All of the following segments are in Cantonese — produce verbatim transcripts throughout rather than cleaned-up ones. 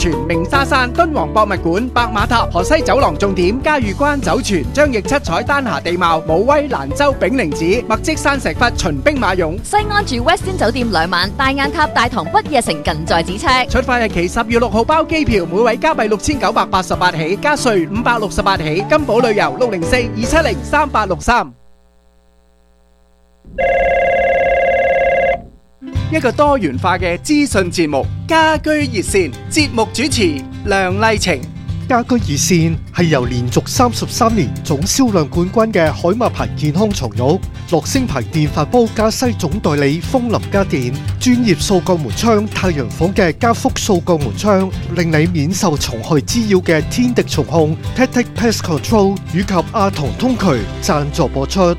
泉、明沙山、敦煌博物館、白馬塔、河西走廊重點、嘉峪關酒泉、張翼七彩丹霞地貌、武威蘭州炳靈寺、墨跡山石窟、秦兵馬俑。 西安住 Westin 酒店兩晚，大雁塔、大唐不夜城近在咫尺。 出發日期十月六號包機票，每位加幣六千九百八十八起，加稅五百六十八起。金寶旅遊六零四二七零三八六三。一個多元化嘅資訊節目《家居熱線》，節目主持梁麗晴。 家居熱線係由連續三十三年總銷量冠軍嘅海馬牌健康床褥、樂聲牌電飯煲加西總代理風林家電、專業掃鋼門窗太陽房嘅加福掃鋼門窗，令你免受蟲害滋擾嘅天敵蟲控 Tactic Pest Control 以及阿童通渠贊助播出。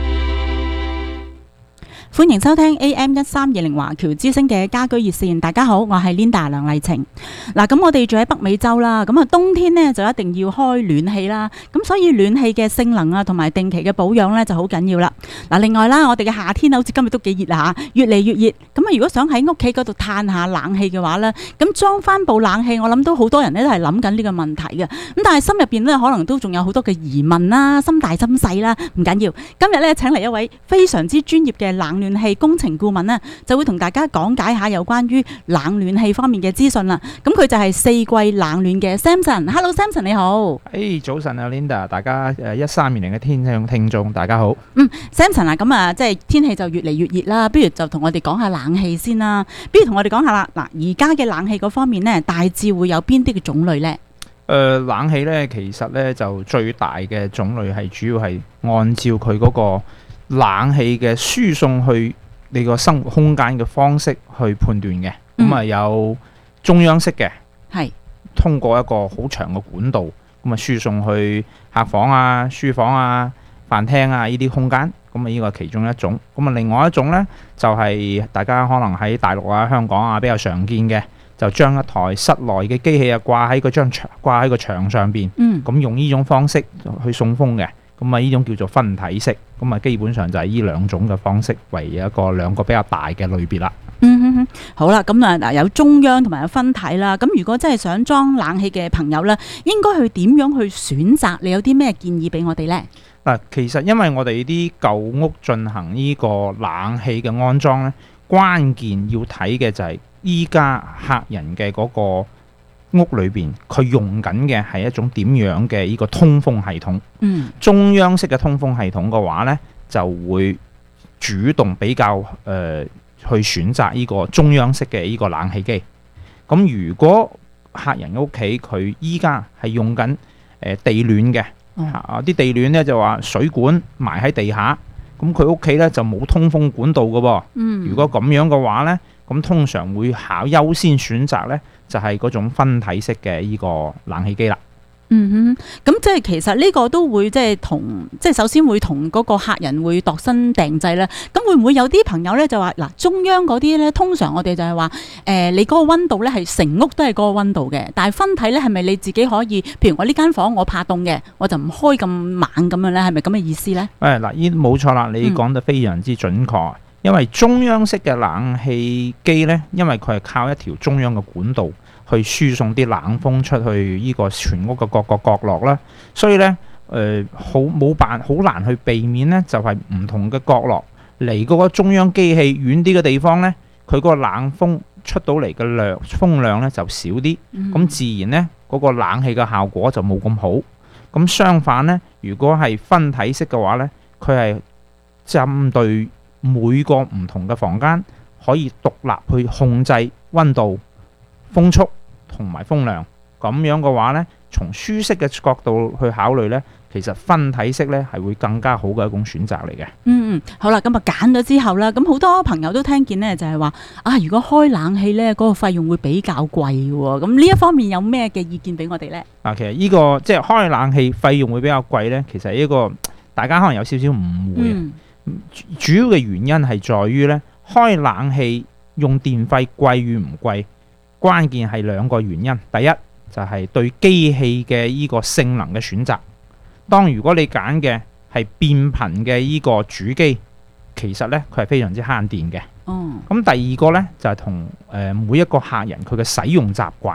歡迎收聽 A M 一三二零華僑之聲嘅家居熱線。大家好，我係 Linda 梁麗晴。嗱，咁我哋住喺北美洲啦，咁啊冬天呢就一定要開暖氣啦。咁所以暖氣嘅性能啊，同埋定期嘅保養呢就好緊要啦。嗱，另外啦，我哋嘅夏天好似今日都幾熱啦吓，越嚟越熱。咁啊，如果想喺屋企嗰度嘆下冷氣嘅話呢，咁裝翻部冷氣，我諗都好多人呢都係諗緊呢個問題嘅。咁但係心入邊呢，可能都仲有好多嘅疑問啦，心大心細啦，唔緊要。今日呢，請嚟一位非常之專業嘅冷暖氣工程顧問呢，就會同大家講解下有關於冷暖氣方面嘅資訊啦。咁佢就係四季冷暖嘅 Samson。Hello Samson 你好。 誒、hey, 早晨啊 Linda， 大家誒一三二零嘅聽眾聽眾大家好。 嗯 Samson 啊，咁啊即係天氣就越嚟越熱啦，不如就同我哋講下冷氣先啦。不如同我哋講下啦，嗱而家嘅冷氣嗰方面呢，大致會有邊啲嘅種類呢？誒、 呃、冷氣呢，其實呢就最大嘅種類係主要係按照佢嗰個冷氣嘅輸送去你個生活空間嘅方式去判斷嘅。咁啊、嗯、有中央式嘅，係通過一個好長嘅管道，咁啊輸送去客房啊、書房啊、飯廳啊呢啲空間。咁啊呢個係其中一種。咁啊另外一種呢，就係、是、大家可能喺大陸啊、香港啊比較常見嘅，就將一台室內嘅機器啊掛喺個張牆，掛喺個牆上邊。嗯。咁用呢種方式去送風嘅。咁啊呢種叫做分體式。咁啊基本上就係呢兩種嘅方式為一個兩個比較大嘅類別啦。 嗯哼哼，好啦，咁啊嗱，有中央同埋有分體啦。咁如果真係想裝冷氣嘅朋友咧，應該去點樣去選擇？你有啲咩建議俾我哋呢？ 嗱，其實因為我哋啲舊屋進行呢個冷氣嘅安裝咧，關鍵要睇嘅就係依家客人嘅嗰個屋裏邊，佢用緊嘅係一種點樣嘅呢個通風系統。嗯，中央式嘅通風系統嘅話咧，就會主動比較誒。呃去選擇呢個中央式嘅呢個冷氣機。咁如果客人嘅屋企佢依家係用緊誒地暖嘅，啊啲地暖呢就話水管埋喺地下，咁佢屋企呢就冇通風管道嘅噃。嗯，如果咁樣嘅話呢，咁通常會考優先選擇呢，就係嗰種分體式嘅呢個冷氣機啦。 嗯哼，咁即係其實呢個都會即係同即係首先會同嗰個客人會度身訂製咧。咁會唔會有啲朋友咧就話嗱，中央嗰啲咧通常我哋就係話誒你嗰個溫度咧係成屋都係嗰個溫度嘅，但係分體咧係咪你自己可以？譬如我呢間房我怕凍嘅，我就唔開咁猛咁樣咧，係咪咁嘅意思咧？誒嗱， 依冇錯啦，你講得非常之準確。嗯、因為中央式嘅冷氣機咧，因為佢係靠一條中央嘅管道去輸送啲冷風出去呢個全屋嘅各個角落啦，所以呢，誒好冇辦好難去避免呢，就係、是、唔同嘅角落離嗰個中央機器遠啲嘅地方呢，佢嗰個冷風出到嚟嘅量風量呢就少啲，咁、嗯、自然呢，嗰、那個冷氣嘅效果就冇咁好。咁相反呢，如果係分體式嘅話呢，佢係針對每個唔同嘅房間可以獨立去控制温度、風速同埋風量，咁樣嘅話呢，從舒適嘅角度去考慮呢，其實分體式呢係會更加好嘅一種選擇嚟嘅。 嗯嗯，好啦，咁啊揀咗之後啦，咁好多朋友都聽見呢，就係話啊，如果開冷氣呢，嗰個費用會比較貴嘅喎。咁呢一方面有咩嘅意見俾我哋呢？ 嗱，其實呢個即係開冷氣費用會比較貴呢，其實呢個大家可能有少少誤會。嗯，主要嘅原因係在於呢，開冷氣用電費貴與唔貴。關鍵係兩個原因，第一就係、是、對機器嘅依個性能嘅選擇。當如果你揀嘅係變頻嘅依個主機，其實呢，佢係非常之慳電嘅。哦。咁第二個呢，就係同誒每一個客人佢嘅使用習慣，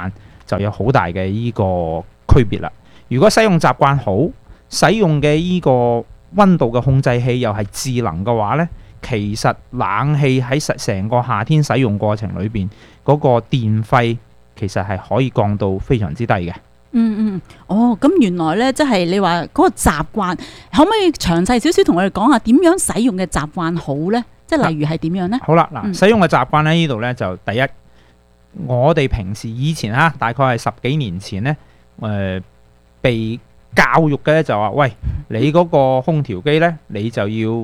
就有好大嘅呢個區別啦。如果使用習慣好，使用嘅呢個温度嘅控制器又係智能嘅話呢，其實冷氣喺成個夏天使用過程裏邊嗰個電費其實係可以降到非常之低嘅。 嗯嗯，哦，咁原來呢，即係你話嗰個習慣，可唔可以詳細少少同我哋講下點樣使用嘅習慣好呢？即係例如係點樣呢？ 好啦，嗱、 嗯， 使用嘅習慣呢，呢度呢就第一，我哋平時以前嚇，大概係十幾年前呢，誒、呃、被教育嘅咧就話，喂，你嗰個空調機呢，你就要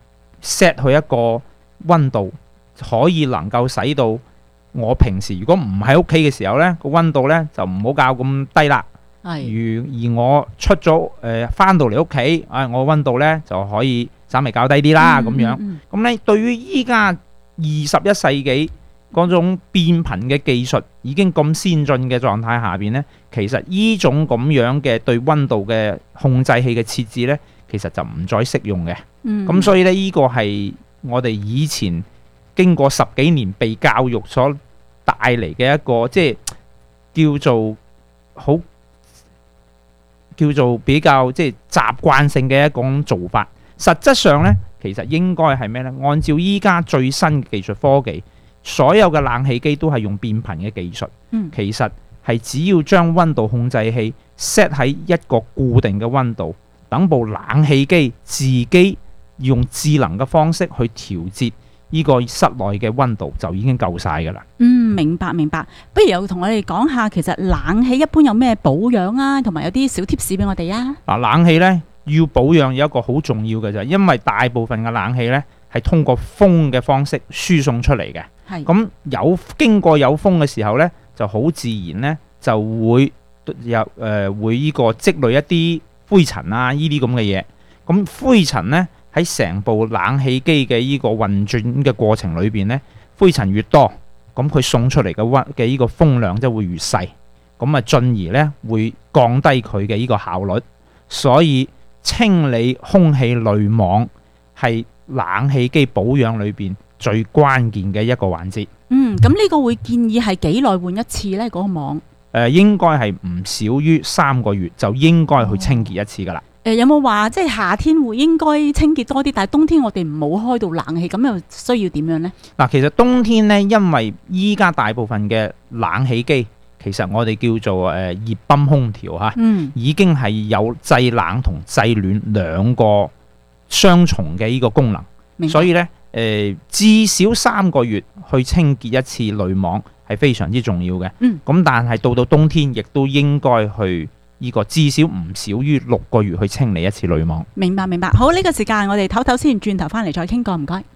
set 去一個温度，可以能夠使到我平時如果唔喺屋企嘅時候呢，個温度呢就唔好較咁低啦。 係。 如而我出咗誒翻到嚟屋企，啊、哎，我温度呢就可以稍微較低啲啦，咁、 嗯、 樣。咁呢、嗯，對於依家二十一世紀嗰種變頻嘅技術已經咁先進嘅狀態下邊呢，其實呢種咁樣嘅對温度嘅控制器嘅設置呢，其實就唔再適用嘅。咁、 嗯、 所以呢，呢、這個係我哋以前經過十幾年被教育所帶嚟嘅一個，即係叫做好叫做比較即係習慣性嘅一種做法。實質上呢，其實應該係咩呢？按照依家最新嘅技術科技，所有嘅冷氣機都係用變頻嘅技術。 嗯、 其實係只要將温度控制器 set 喺一個固定嘅温度，等部冷氣機自己用智能嘅方式去調節呢個室內嘅温度就已經夠晒㗎啦。 嗯，明白明白。不如又同我哋講下，其實冷氣一般有咩保養啊，同埋有啲小貼士俾我哋啊。 嗱，冷氣呢，要保養有一個好重要嘅就係，因為大部分嘅冷氣呢係通過風嘅方式輸送出嚟嘅。 係。 咁有經過有風嘅時候呢，就好自然呢就會有誒、呃、會呢個積累一啲灰塵啊，呢啲咁嘅嘢。咁灰塵呢，喺成部冷氣機嘅呢個運轉嘅過程裏邊呢，灰塵越多，咁佢送出嚟嘅温嘅呢個風量即係會越細，咁啊進而呢會降低佢嘅呢個效率。所以清理空氣濾網係冷氣機保養裏邊最關鍵嘅一個環節。 嗯，咁呢個會建議係幾耐換一次呢？嗰、嗰個網誒、 呃、應該係唔少於三個月就應該去清潔一次噶啦。 誒、呃、有冇話即係夏天會應該清潔多啲，但係冬天我哋唔好開到冷氣，咁又需要點樣呢？嗱， 其實冬天呢，因為依家大部分嘅冷氣機，其實我哋叫做誒、呃、熱泵空調嚇， 嗯、 已經係有製冷同製暖兩個雙重嘅呢個功能，所以呢，誒、呃、至少三個月去清潔一次濾網係非常之重要嘅。咁、 嗯、 但係到到冬天，亦都應該去呢個至少唔少於六個月去清理一次濾網。 明白明白。好，呢、這個時間我哋唞唞先，轉頭翻嚟再傾過，唔該。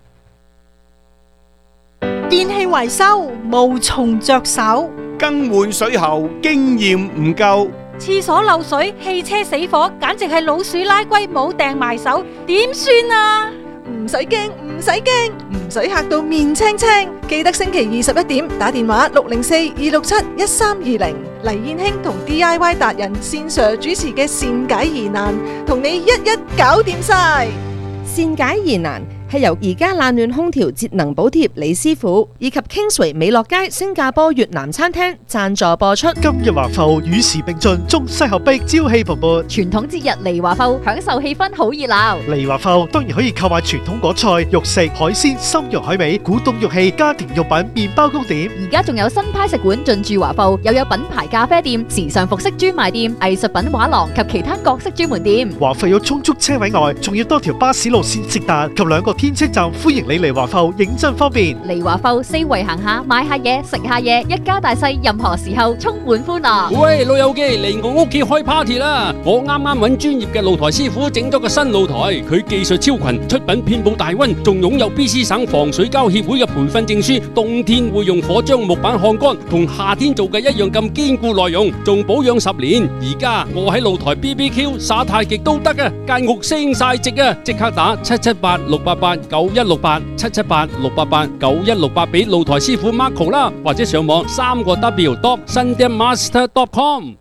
電器維修無從着手， 更換水喉經驗唔夠， 廁所漏水、汽車死火，簡直係老鼠拉龜冇掟埋手，點算啊？ 唔使驚，唔使驚，唔使嚇到面青青。記得星期二十一點打電話六零四二六七一三二零，黎燕卿同 D I Y 達人線上主持嘅善解疑難，同你一一搞掂晒。 善解疑難係由而家冷暖空調節能補貼李師傅以及 Kingsway 美樂街新加坡越南餐廳贊助播出。 今日華埠與時並進，中西合璧，朝氣蓬勃。 傳統節日嚟華埠，享受氣氛好熱鬧。 嚟華埠當然可以購買傳統果菜、肉食、海鮮、參肉海味、古董玉器、家庭用品、麵包糕點。 而家仲有新派食館進駐華埠，又有品牌咖啡店、時尚服飾專賣店、藝術品畫廊及其他各式專門店。 華埠有充足車位外，仲要多條巴士路線直達及兩個天車站，歡迎你嚟華埠，認真方便。 嚟華埠四圍行下，買下嘢，食下嘢，一家大細任何時候充滿歡樂。 喂，老友記，嚟我屋企開 party 啦！我啱啱揾專業嘅露台師傅整咗個新露台，佢技術超群，出品遍佈大溫，仲擁有 B C 省防水膠協會嘅培訓證書。冬天會用火將木板烘乾，同夏天做嘅一樣咁堅固耐用，仲保養十年。而家我喺露台 B B Q 耍太極都得啊！間屋升晒值啊！即刻打七七八六八八九一六八七七八六八八九一六八俾露台師傅 Marco 啦，或者上網三個 W dot sundaemaster dot com。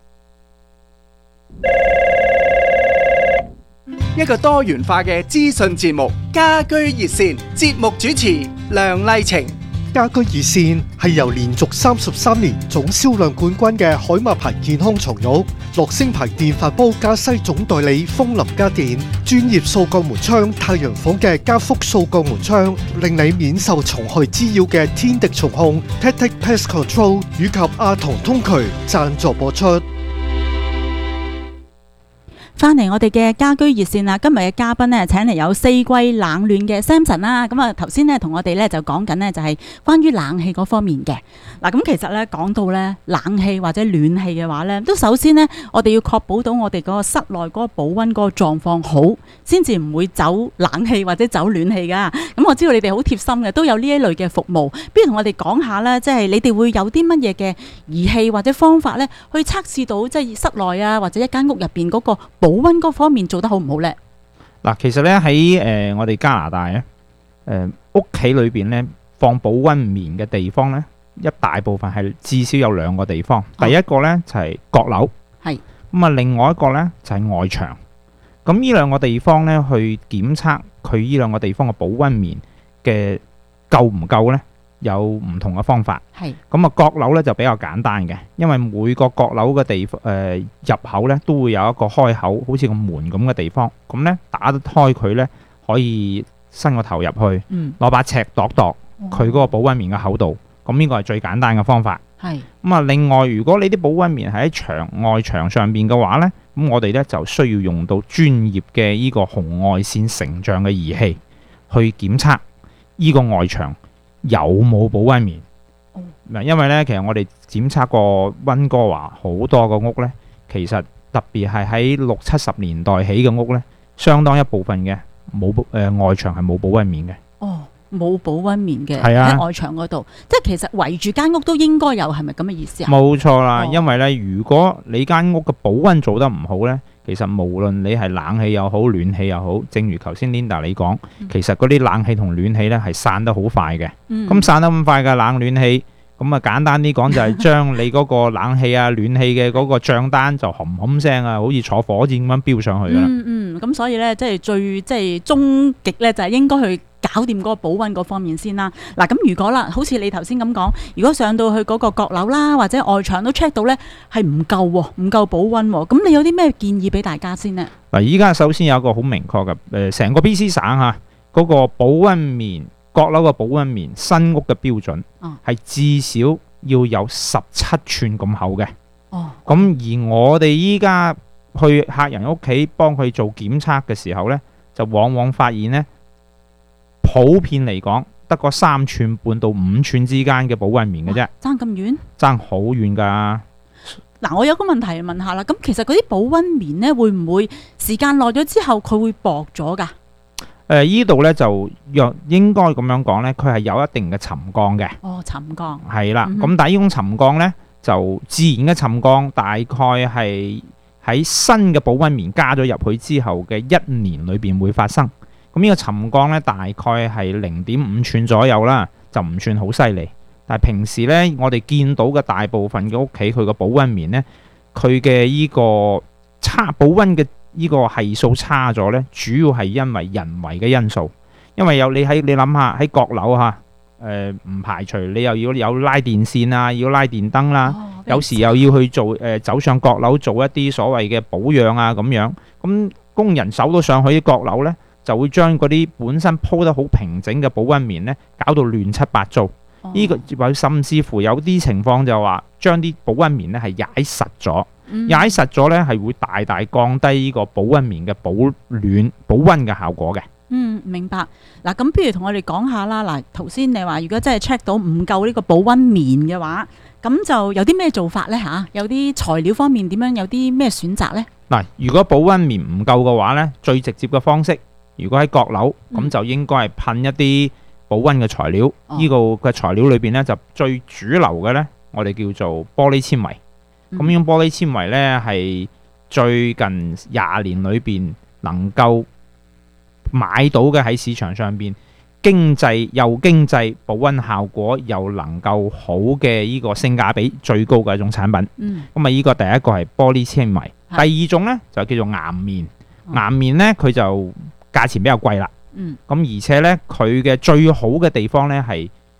一個多元化嘅資訊節目，家居熱線節目主持梁麗晴， 家居熱線係由連續三十三年總銷量冠軍嘅海馬牌健康床褥、樂聲牌電飯煲加西總代理風林家電、專業掃鋼門窗太陽房嘅加福掃鋼門窗，令你免受蟲害滋擾嘅天敵蟲控 Tactic Pest Control 以及阿童通渠贊助播出。 翻嚟我哋嘅家居熱線啦，今日嘅嘉賓呢，請嚟有四季冷暖嘅 Samson 啦。咁啊頭先呢，同我哋呢就講緊呢，就係關於冷氣嗰方面嘅。嗱咁其實呢，講到呢冷氣或者暖氣嘅話呢，都首先呢，我哋要確保到我哋嗰個室內嗰個保溫嗰個狀況好，先至唔會走冷氣或者走暖氣噶。咁我知道你哋好貼心嘅，都有呢一類嘅服務。不如同我哋講下呢，即係你哋會有啲乜嘢嘅儀器或者方法呢，去測試到即係室內啊或者一間屋入邊嗰個保溫嗰方面做得好唔好呢？ 嗱，其實咧喺誒我哋加拿大咧，誒屋企裏邊咧放保溫棉嘅地方咧，一大部分係至少有兩個地方。第一個咧就係閣樓，係咁啊，另外一個咧就係外牆。咁呢兩個地方咧去檢測佢呢兩個地方嘅保溫棉嘅夠唔夠咧？有唔同嘅方法，係咁啊。閣樓咧就比較簡單嘅，因為每個閣樓嘅地方誒、呃、入口咧都會有一個開口，好似個門咁嘅地方。咁咧打得開佢咧，可以伸個頭入去，攞、嗯、把尺度度佢嗰個保溫棉嘅厚度。咁呢個係最簡單嘅方法。係咁啊。另外，如果你啲保溫棉係喺牆外牆上邊嘅話咧，咁我哋咧就需要用到專業嘅呢個紅外線成像嘅儀器去檢測呢個外牆有冇保溫棉？嗱，因為咧，其實我哋檢測過溫哥華好多個屋咧，其實特別係喺六七十年代起嘅屋咧，相當一部分嘅冇誒外牆係冇保溫棉嘅。哦，冇保溫棉嘅喺、啊、外牆嗰度，即係其實圍住間屋都應該有，係咪咁嘅意思啊？冇錯啦，哦、因為咧，如果你間屋嘅保溫做得唔好咧，其實無論你係冷氣又好，暖氣又好，正如頭先 Linda 你講，嗯、其實嗰啲冷氣同暖氣咧係散得好快嘅。咁、嗯、散得咁快嘅冷暖氣，咁啊簡單啲講就係將你嗰個冷氣啊、暖氣嘅嗰個帳單就冚冚聲啊，好似坐火箭咁樣飆上去噶啦。嗯嗯，咁所以咧，即係最即係終極咧，就係應該去搞掂嗰個保溫嗰方面先啦。嗱，咁如果啦，好似你頭先咁講，如果上到去嗰個閣樓啦，或者外牆都 check 到咧係唔夠喎，唔夠保溫喎，咁你有啲咩建議俾大家先呢？嗱，依家首先有一個好明確嘅誒，成個 B C 省嚇嗰個保溫棉閣樓嘅保溫棉新屋嘅標準係至少要有十七寸咁厚嘅。哦，咁而我哋依家去客人屋企幫佢做檢測嘅時候咧，就往往發現咧，普遍嚟講得個三寸半到五寸之間嘅保溫棉嘅啫。爭咁遠？爭好遠㗎。嗱，我有個問題問下啦，咁其實嗰啲保溫棉咧，會唔會時間耐咗之後佢會薄咗㗎？誒，依度咧就若應該咁樣講咧，佢係有一定嘅沉降嘅。哦，沉降。係啦，咁、嗯、但係呢種沉降咧，就自然嘅沉降，大概係喺新嘅保溫棉加咗入去之後嘅一年裏邊會發生。咁呢個沉降咧，大概係零點五寸左右啦，就唔算好犀利。但係平時咧，我哋見到嘅大部分嘅屋企，佢個保溫棉咧，佢嘅依個差保溫嘅呢個係數差咗咧，主要係因為人為嘅因素。因為有你喺你諗下喺閣樓嚇，誒、呃、唔排除你又要有拉電線啊，要拉電燈啦、啊，哦、有時又要去做誒、呃、走上閣樓做一啲所謂嘅保養啊咁樣。咁工人手都上去啲閣樓咧，就會將嗰啲本身鋪得好平整嘅保溫棉咧，搞到亂七八糟。呢、哦這個甚至乎有啲情況就話將啲保溫棉咧係踩實咗，踩、嗯、實咗咧係會大大降低呢個保溫棉嘅保暖保溫嘅效果嘅。嗯，明白。嗱，咁不如同我哋講下啦。嗱，頭先你話如果真係 check 到唔夠呢個保溫棉嘅話，咁就有啲咩做法咧嚇？有啲材料方面點樣？有啲咩選擇咧？嗱，如果保溫棉唔夠嘅話咧，最直接嘅方式，如果喺閣樓咁就應該係噴一啲保溫嘅材料。呢、嗯、個嘅材料裏邊咧就最主流嘅咧，我哋叫做玻璃纖維。咁呢種玻璃纖維咧係最近廿年裏邊能夠買到嘅，喺市場上邊經濟又經濟，保溫效果又能夠好嘅呢個性價比最高嘅一種產品。嗯，咁啊呢個第一個係玻璃纖維，第二種咧就叫做岩棉。嗯、岩棉咧佢就價錢比較貴啦。嗯，咁而且咧佢嘅最好嘅地方咧係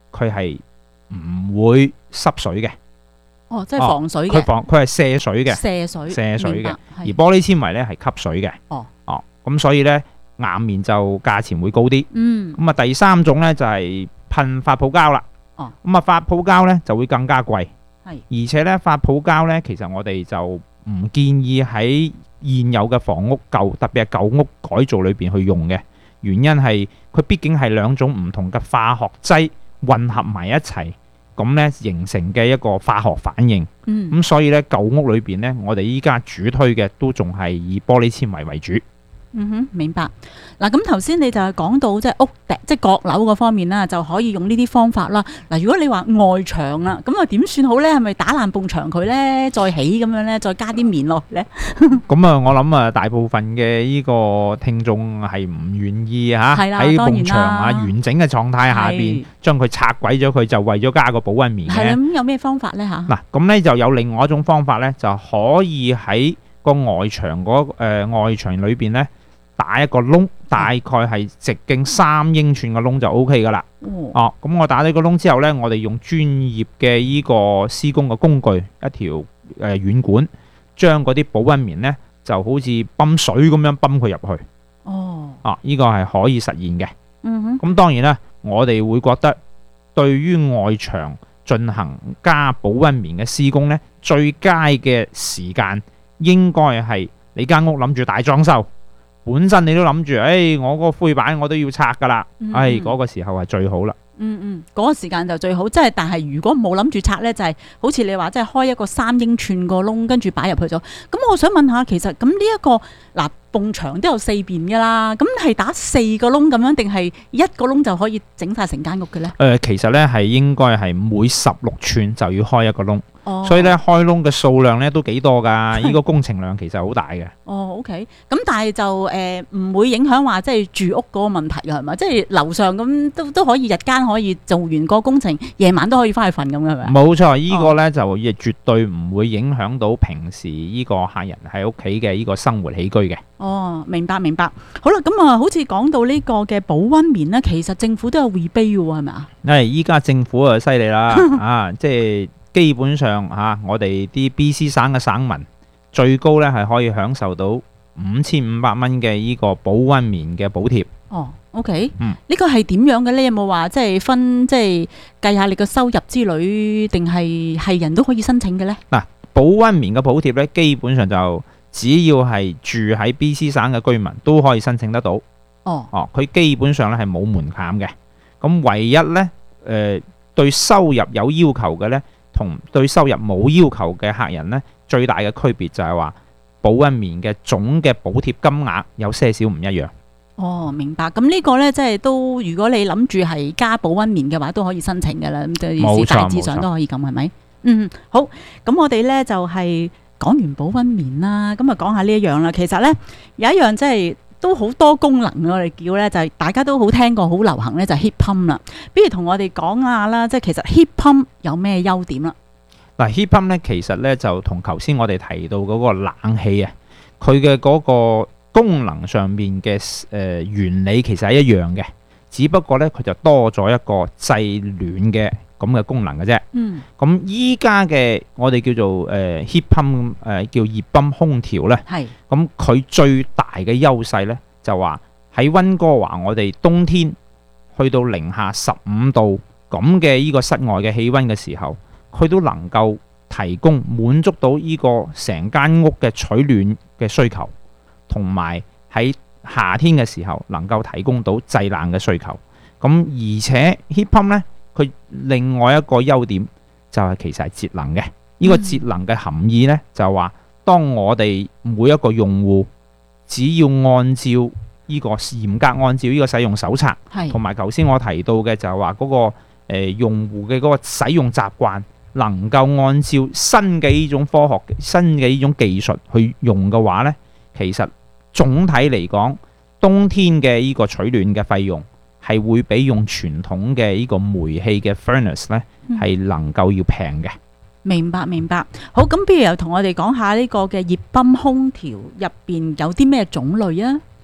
佢係唔會濕水嘅。 哦，即係防水嘅。 佢防佢係射水嘅， 射水射水嘅。 明白而玻璃纖維咧係吸水嘅。 哦哦，咁所以咧硬面就價錢會高啲。 嗯。 咁啊，第三種咧就係噴發泡膠啦。 哦。 咁啊，發泡膠咧就會更加貴。 係。 而且咧，發泡膠咧，其實我哋就唔建議喺現有嘅房屋舊，特別係舊屋改造裏邊去用嘅。原因係佢畢竟係兩種唔同嘅化學劑混合埋一齊，咁咧形成嘅一個化學反應。 嗯。 咁所以咧，舊屋裏邊咧，我哋依家主推嘅都仲係以玻璃纖維為主。 嗯哼，明白。嗱，咁頭先你就係講到即係屋頂，即係閣樓嗰方面啦，就可以用呢啲方法啦。嗱，如果你話外牆啦，咁啊點算好咧？係咪打爛埲牆佢咧，再起咁樣咧，再加啲棉落去咧？ 咁啊，我諗啊，大部分嘅呢個聽眾係唔願意嚇喺埲牆啊完整嘅狀態下邊將佢拆毀咗佢，就為咗加個保溫棉嘅。 係啦，咁有咩方法咧嚇？ 嗱，咁咧就有另外一種方法咧，就可以喺個外牆嗰誒外牆裏邊咧，打一個窿，大概係直徑三英寸嘅窿就 O K 噶啦。哦，咁、啊、我打咗個窿之後呢，我哋用專業嘅依個施工嘅工具，一條誒軟管，將嗰啲保溫棉呢就好似泵水咁樣泵佢入去。 哦， 啊，呢、這個係可以實現嘅。 嗯哼。 咁當然啦，我哋會覺得對於外牆進行加保溫棉嘅施工呢，最佳嘅時間應該係你間屋諗住大裝修。本身你都諗住，誒、哎，我嗰個灰板我都要拆噶啦，誒、嗯，嗰、哎嗰個時候係最好啦。 嗯嗯，嗰、嗰個時間就最好，即係但係如果冇諗住拆呢，就係、係、好似你話，即係開一個三英寸個窿，跟住擺入去咗。咁我想問下，其實咁呢一個嗱，埲牆都有四邊噶啦，咁係打四個窿咁樣，定係一個窿就可以整晒成間屋嘅呢？誒、 呃，其實呢係應該係每十六寸就要開一個窿。 哦、 所以咧開窿嘅數量咧都幾多噶，呢個工程量其實好大嘅。 哦 ，OK，咁但係就誒唔、呃、會影響話即係住屋嗰個問題嘅係咪？即係樓上咁都都可以日間可以做完個工程，夜晚都可以翻去瞓咁嘅係咪？ 冇錯，呢、這個咧、哦、就亦絕對唔會影響到平時呢個客人喺屋企嘅呢個生活起居嘅。 哦，明白明白。好啦，咁啊，好似講到呢個嘅保溫棉咧，其實政府都有 rebate 嘅喎，係咪啊？誒， 依家政府啊犀利啦，啊，即係。基本上嚇、啊，我哋啲 B C 省嘅省民最高咧係可以享受到五千五百蚊嘅呢個保溫棉嘅補貼。 哦 ，OK， 嗯， 呢個係點樣嘅咧？有冇話即係分即係計下你個收入之類，定係係人都可以申請嘅咧？ 嗱，保溫棉嘅補貼咧，基本上就只要係住喺 B C 省嘅居民都可以申請得到。 哦， 哦，佢基本上咧係冇門檻嘅。咁唯一咧，誒、呃、對收入有要求嘅咧，同對收入冇要求嘅客人呢，最大嘅區別就係話保溫棉嘅總嘅補貼金額有些少唔一樣。 哦，明白。咁呢個呢，即係都如果你諗住係加保溫棉嘅話，都可以申請㗎啦。咁就大致上都可以咁，係咪？嗯，好。咁我哋呢，就係、是、講完保溫棉啦，咁啊講下呢一樣啦。其實呢，有一樣即係都好多功能，我哋叫呢，就係、是、大家都好聽過、好流行呢，就係 heat pump 啦。不如同我哋講下啦，即係其實 heat pump 有咩優點啦？ 嗱 heat pump 咧，其實咧就同頭先我哋提到嗰個冷氣啊，佢嘅嗰個功能上面嘅誒原理其實係一樣嘅，只不過咧佢就多咗一個製暖嘅咁嘅功能嘅啫。嗯。咁依家嘅我哋叫做誒、呃、heat pump 誒、呃、叫熱泵空調咧。係。咁佢最大嘅優勢咧就話喺溫哥華，我哋冬天去到零下十五度咁嘅呢個室外嘅氣溫嘅時候，佢都能夠提供滿足到呢個成間屋嘅取暖嘅需求，同埋喺夏天嘅時候能夠提供到製冷嘅需求。咁而且 heat pump 咧，佢另外一個優點就係其實係節能嘅。呢、這個節能嘅含義咧，就係話當我哋每一個用戶只要按照呢、這個嚴格按照呢個使用手冊，同埋頭先我提到嘅就係話嗰個誒、呃、用戶嘅嗰個使用習慣。能夠按照新嘅呢種科學、新嘅呢種技術去用嘅話呢，其實總體嚟講，冬天嘅呢個取暖嘅費用係會比用傳統嘅呢個煤氣嘅 furnace 呢係能夠要平嘅。 明白明白。好，咁不如又同我哋講下呢個嘅熱泵空調入邊有啲咩種類啊？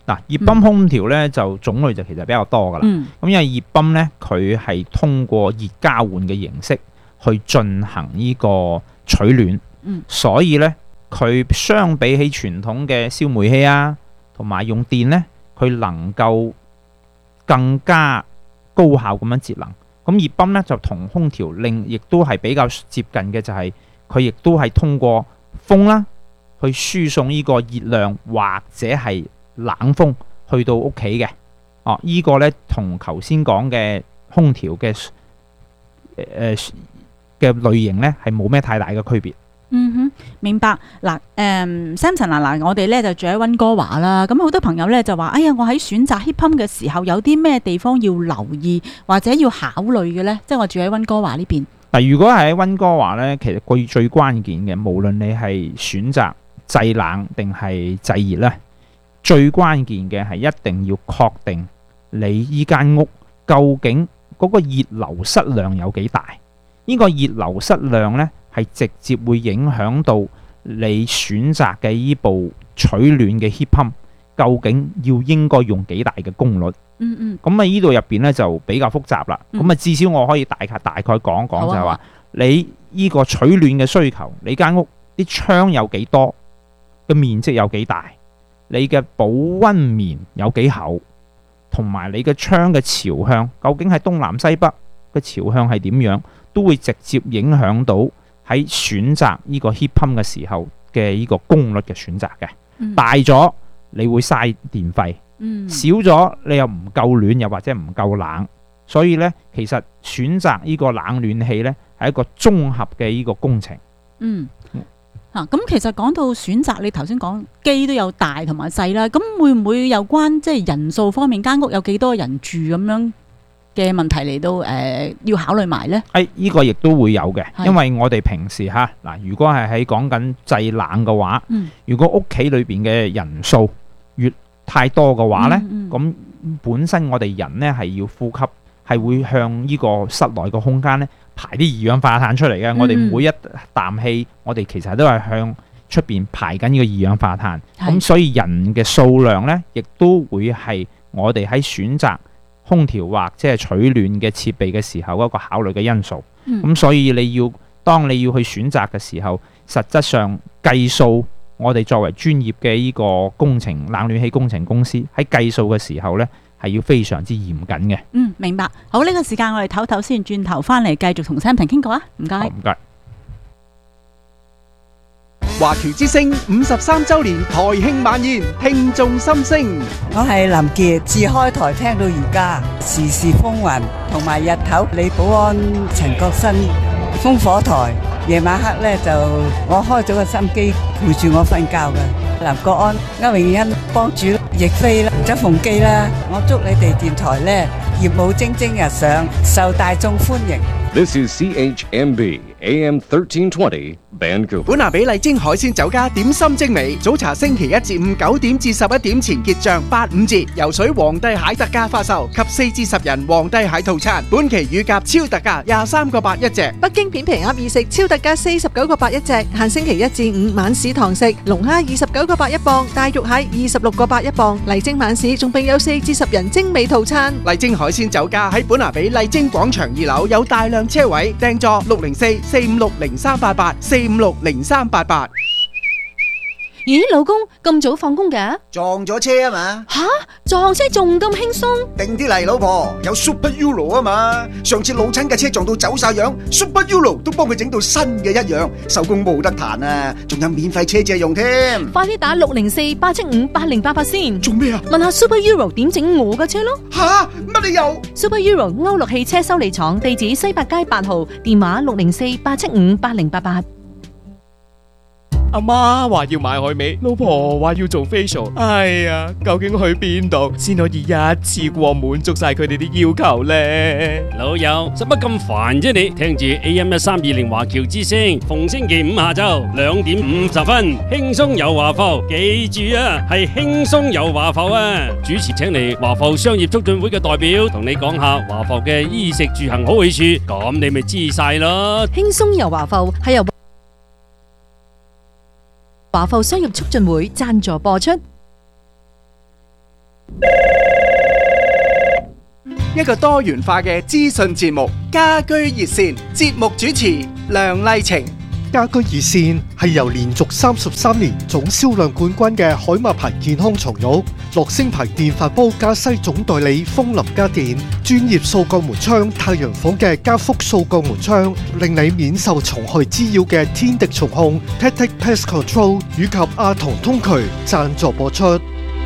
嗱，熱泵空調咧就種類就其實比較多噶啦。咁、 嗯、 因為熱泵咧，佢係通過熱交換嘅形式去進行呢個取暖， 嗯、 所以咧佢相比起傳統嘅燒煤氣啊，同埋用電咧，佢能夠更加高效咁樣節能。咁熱泵咧就同空調另亦都係比較接近嘅，就係佢亦都係通過風啦去輸送呢個熱量或者係冷風去到屋企嘅。哦，依、這個咧同頭先講嘅空調嘅誒嘅類型咧係冇咩太大嘅區別。 嗯哼，明白。嗱，誒 Samson 嗱嗱，我哋咧就住喺溫哥華啦。咁好多朋友咧就話：哎呀，我喺選擇 heat pump 嘅時候有啲咩地方要留意或者要考慮嘅咧？即係我住喺溫哥華呢邊。 嗱，如果係喺溫哥華咧，其實最最關鍵嘅，無論你係選擇製冷定係製熱咧，最關鍵嘅係一定要確定你依間屋究竟嗰個熱流失量有幾大。呢、這個熱流失量咧，係直接會影響到你選擇嘅依部取暖嘅 heat pump 究竟要應該用幾大嘅功率。 嗯嗯。 咁啊，呢度入邊咧就比較複雜啦。咁啊、嗯，至少我可以大概大概講講就係話，啊、你呢個取暖嘅需求，你間屋啲窗有幾多，嘅面積有幾大，你嘅保溫棉有幾厚，同埋你嘅窗嘅朝向究竟係東南西北嘅朝向係點樣，都會直接影響到喺選擇呢個 heat pump 嘅時候嘅呢個功率嘅選擇嘅。嗯、大咗你會嘥電費，嗯、少咗你又唔夠暖，又或者唔夠冷，所以呢，其實選擇呢個冷暖氣呢係一個綜合嘅呢個工程。 嗯，嚇、啊、咁其實講到選擇，你頭先講機都有大同埋細啦，咁會唔會有關即係人數方面，間屋有幾多人住咁樣嘅問題嚟到誒、呃、要考慮埋呢？誒、哎， 呢個亦都會有嘅，因為我哋平時嚇嗱，如果係喺講緊製冷嘅話，嗯、如果屋企裏邊嘅人數越太多嘅話呢，咁、嗯嗯、本身我哋人呢係要呼吸，係會向呢個室內嘅空間呢排啲二氧化碳出嚟嘅。嗯、我哋每一啖氣，我哋其實都係向出邊排緊呢個二氧化碳。咁是所以人嘅數量呢，亦都會係我哋喺選擇空調或者係取暖嘅設備嘅時候一個考慮嘅因素。咁、嗯、所以你要當你要去選擇嘅時候，實質上計數，我哋作為專業嘅呢個工程冷暖氣工程公司喺計數嘅時候呢，係要非常之嚴謹嘅。 嗯，明白。好，呢、這個時間我哋唞唞先，轉頭翻嚟繼續同 Samson 傾過啊。唔該， 唔該。 華僑之聲五十三週年台慶晚宴，聽眾心聲。 我係林傑，自開台聽到而家，時時風雲，同埋日頭李寶安、陳國新烽火台，夜晚黑咧就我開咗個心機陪住我瞓覺嘅。林國安、歐永欣幫主亦飛啦，周鳳基啦，我祝你哋電台咧業務蒸蒸日上，受大眾歡迎。 This is C H M B A M thirteen twenty Vancouver。 本拿比麗晶海鮮酒家點心精美，早茶星期一至五九點至十一點前結賬八五折，游水皇帝蟹特價發售及四至十人皇帝蟹套餐，本期乳鴿超特價廿三個八一隻， 北京片皮鴨二食超特價四十九個八一隻，限星期一至五晚市堂食，龍蝦二十九個八一磅，大肉蟹二十六個八一磅，麗晶晚市仲備有四至十人精美套餐。 麗晶海鮮酒家喺本拿比麗晶廣場二樓有大量車位，訂座六零四四五六零三八八四五六零三八八。 咦，老公咁早放工㗎？ 撞咗車啊嘛！ 吓，撞車仲咁輕鬆？ 定啲嚟，老婆，有 Super Euro 啊嘛！上次老親嘅車撞到走晒樣 ，Super Euro 都幫佢整到新嘅一樣，收工冇得彈啊！仲有免費車借用添。 快啲打六零四八七五八零八八先。 做咩啊？ 問下 Super Euro 點整我嘅車咯。 吓，乜理由 ？Super Euro 歐陸汽車修理廠，地址西八街八號，電話六零四八七五八零八八。 阿媽話要買海味，老婆話要做 facial， 哎呀，究竟去邊度先可以一次過滿足晒佢哋啲要求呢？ 老友，使乜咁煩啫你？聽住 A M 一三二零華僑之聲，逢星期五下晝兩點五十分，輕鬆有華埠，記住啊，係輕鬆有華埠啊！主持請嚟華埠商業促進會嘅代表，同你講下華埠嘅衣食住行好去處，咁你咪知晒咯。 輕鬆有華埠係由華埠商業促進會贊助播出。 一個多元化嘅資訊節目《家居熱線》，節目主持梁麗晴。 家居熱線係由連續三十三年總銷量冠軍嘅海馬牌健康床褥、樂聲牌電飯煲加西總代理風林家電、專業掃鋼門窗太陽房嘅加福掃鋼門窗，令你免受蟲害滋擾嘅天敵蟲控 Tactic Pest Control 以及阿童通渠贊助播出。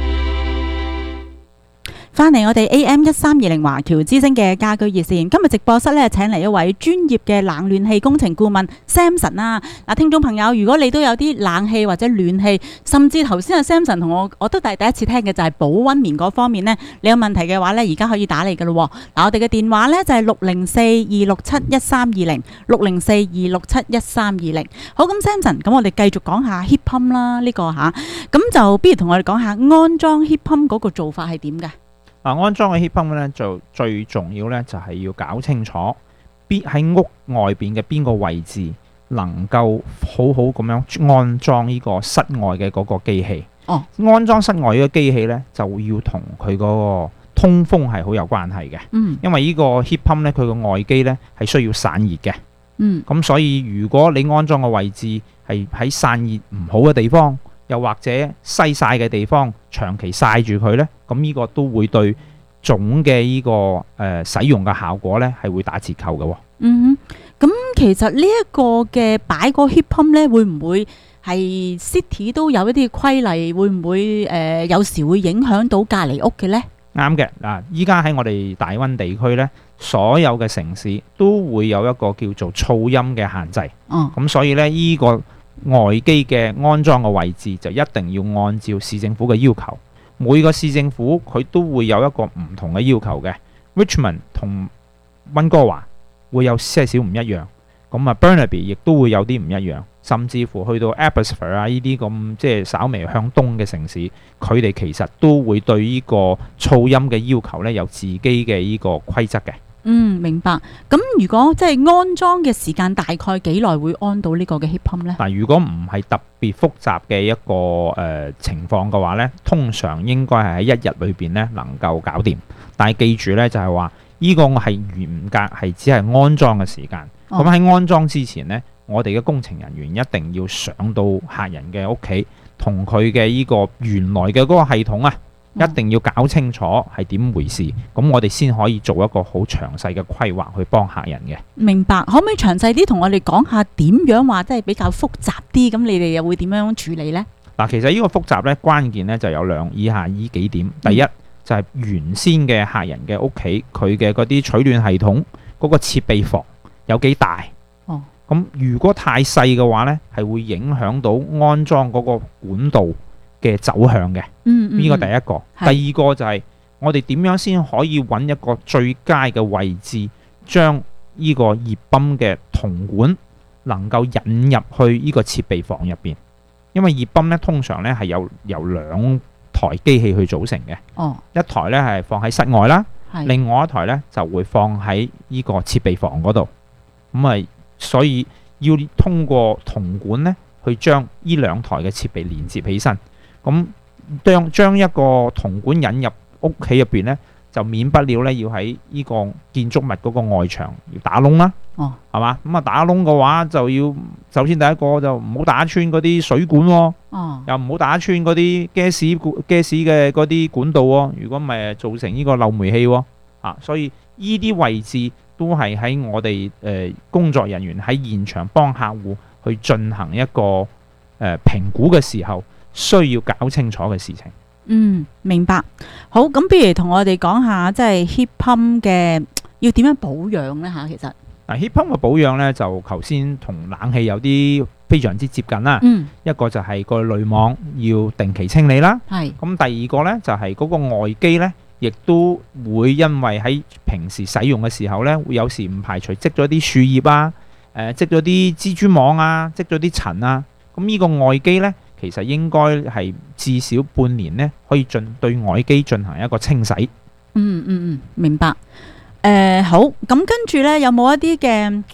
翻嚟我哋 A M 一三二零華僑之聲嘅家居熱線，今日直播室咧請嚟一位專業嘅冷暖氣工程顧問 Samson 啊！嗱，聽眾朋友，如果你都有啲冷氣或者暖氣，甚至頭先阿 Samson 同我，我都係第一次聽嘅就係保溫棉嗰方面呢，你有問題嘅話呢，而家可以打嚟噶咯。嗱，我哋嘅電話呢就係六零四二六七一三二零，六零四二六七一三二零。好，咁 Samson，咁我哋繼續講下 heat pump 啦，呢、這個吓，咁就不如同我哋講下安裝 heat pump 嗰個做法係點嘅？ 嗱，安裝嘅 heat pump 咧，就最重要咧，就係要搞清楚邊喺屋外邊嘅邊個位置能夠好好咁樣安裝呢個室外嘅嗰個機器。哦，安裝室外嘅機器咧，就要同佢嗰個通風係好有關係嘅。嗯，因為呢個 heat pump 咧，佢個外機咧係需要散熱嘅。嗯，咁所以如果你安裝嘅位置係喺散熱唔好嘅地方，又或者西曬嘅地方，長期曬住佢呢，咁呢個都會對總嘅呢、這個誒、呃、使用嘅效果呢係會打折扣嘅、哦。 嗯哼，咁其實呢一個嘅擺個 heat pump 呢，會唔會係 city 都有一啲規例？會唔會誒、呃、有時會影響到隔離屋嘅呢？ 啱嘅嗱，依家喺我哋大溫地區呢，所有嘅城市都會有一個叫做噪音嘅限制。哦，咁所以呢，呢、這個外機嘅安裝嘅位置就一定要按照市政府嘅要求，每個市政府佢都會有一個唔同嘅要求嘅。Richmond 同溫哥華會有些少唔一樣，咁啊 Burnaby 亦都會有啲唔一樣，甚至乎去到 Abbotsford 啊呢啲咁即係稍微向東嘅城市，佢哋其實都會對呢個噪音嘅要求呢有自己嘅呢個規則嘅。 嗯，明白。咁如果即係安裝嘅時間大概幾耐會安到呢個嘅 heat pump 呢？ 嗱，如果唔係特別複雜嘅一個誒、呃、情況嘅話呢，通常應該係喺一日裏邊呢能夠搞掂。但係記住呢，就係話呢個係嚴格係只係安裝嘅時間。咁喺、哦、安裝之前呢，我哋嘅工程人員一定要上到客人嘅屋企，同佢嘅呢個原來嘅嗰個系統啊。一定要搞清楚係點回事，咁我哋先可以做一個好詳細嘅規劃去幫客人嘅。 明白，可唔可以詳細啲同我哋講下點樣話，即係比較複雜啲？咁你哋又會點樣處理呢？ 嗱，其實呢個複雜呢，關鍵呢就有兩以下呢幾點。第一、嗯、就係原先嘅客人嘅屋企，佢嘅嗰啲取暖系統嗰個設備房有幾大？哦，咁如果太細嘅話呢，係會影響到安裝嗰個管道嘅走向嘅，呢、嗯嗯、個第一個。是第二個就係我哋點樣先可以揾一個最佳嘅位置，將呢個熱泵嘅銅管能夠引入去呢個設備房入邊。因為熱泵咧通常咧係有由兩台機器去組成嘅。哦，一台咧係放喺室外啦，是另外一台咧就會放喺呢個設備房嗰度。咁啊，所以要通過銅管咧去將呢兩台嘅設備連接起身。咁將將一個銅管引入屋企入邊呢，就免不了呢要喺呢個建築物嗰個外牆要打窿啦。哦，係嘛？咁啊打窿嘅話就要首先第一個就唔好打穿嗰啲水管喎。哦，又唔好打穿嗰啲 gas 管 gas 嘅嗰啲管道喎。如果唔係造成呢個漏煤氣喎。啊，所以呢啲位置都係喺我哋誒、呃、工作人員喺現場幫客戶去進行一個誒、呃、評估嘅時候，需要搞清楚嘅事情。 嗯，明白。好，咁不如同我哋講下，即係 heat pump 嘅要點樣保養呢？吓，其實嗱 heat pump 嘅保養呢，就頭先同冷氣有啲非常之接近啦。嗯，一個就係個濾網要定期清理啦。係。咁第二個呢，就係嗰個外機呢，亦都會因為喺平時使用嘅時候呢，會有時唔排除積咗啲樹葉啊，誒積咗啲蜘蛛網啊，積咗啲塵啊。咁呢個外機呢，其實應該係至少半年呢，可以進對外機進行一個清洗。嗯嗯嗯，明白。誒、呃、好，咁跟住呢，有冇一啲嘅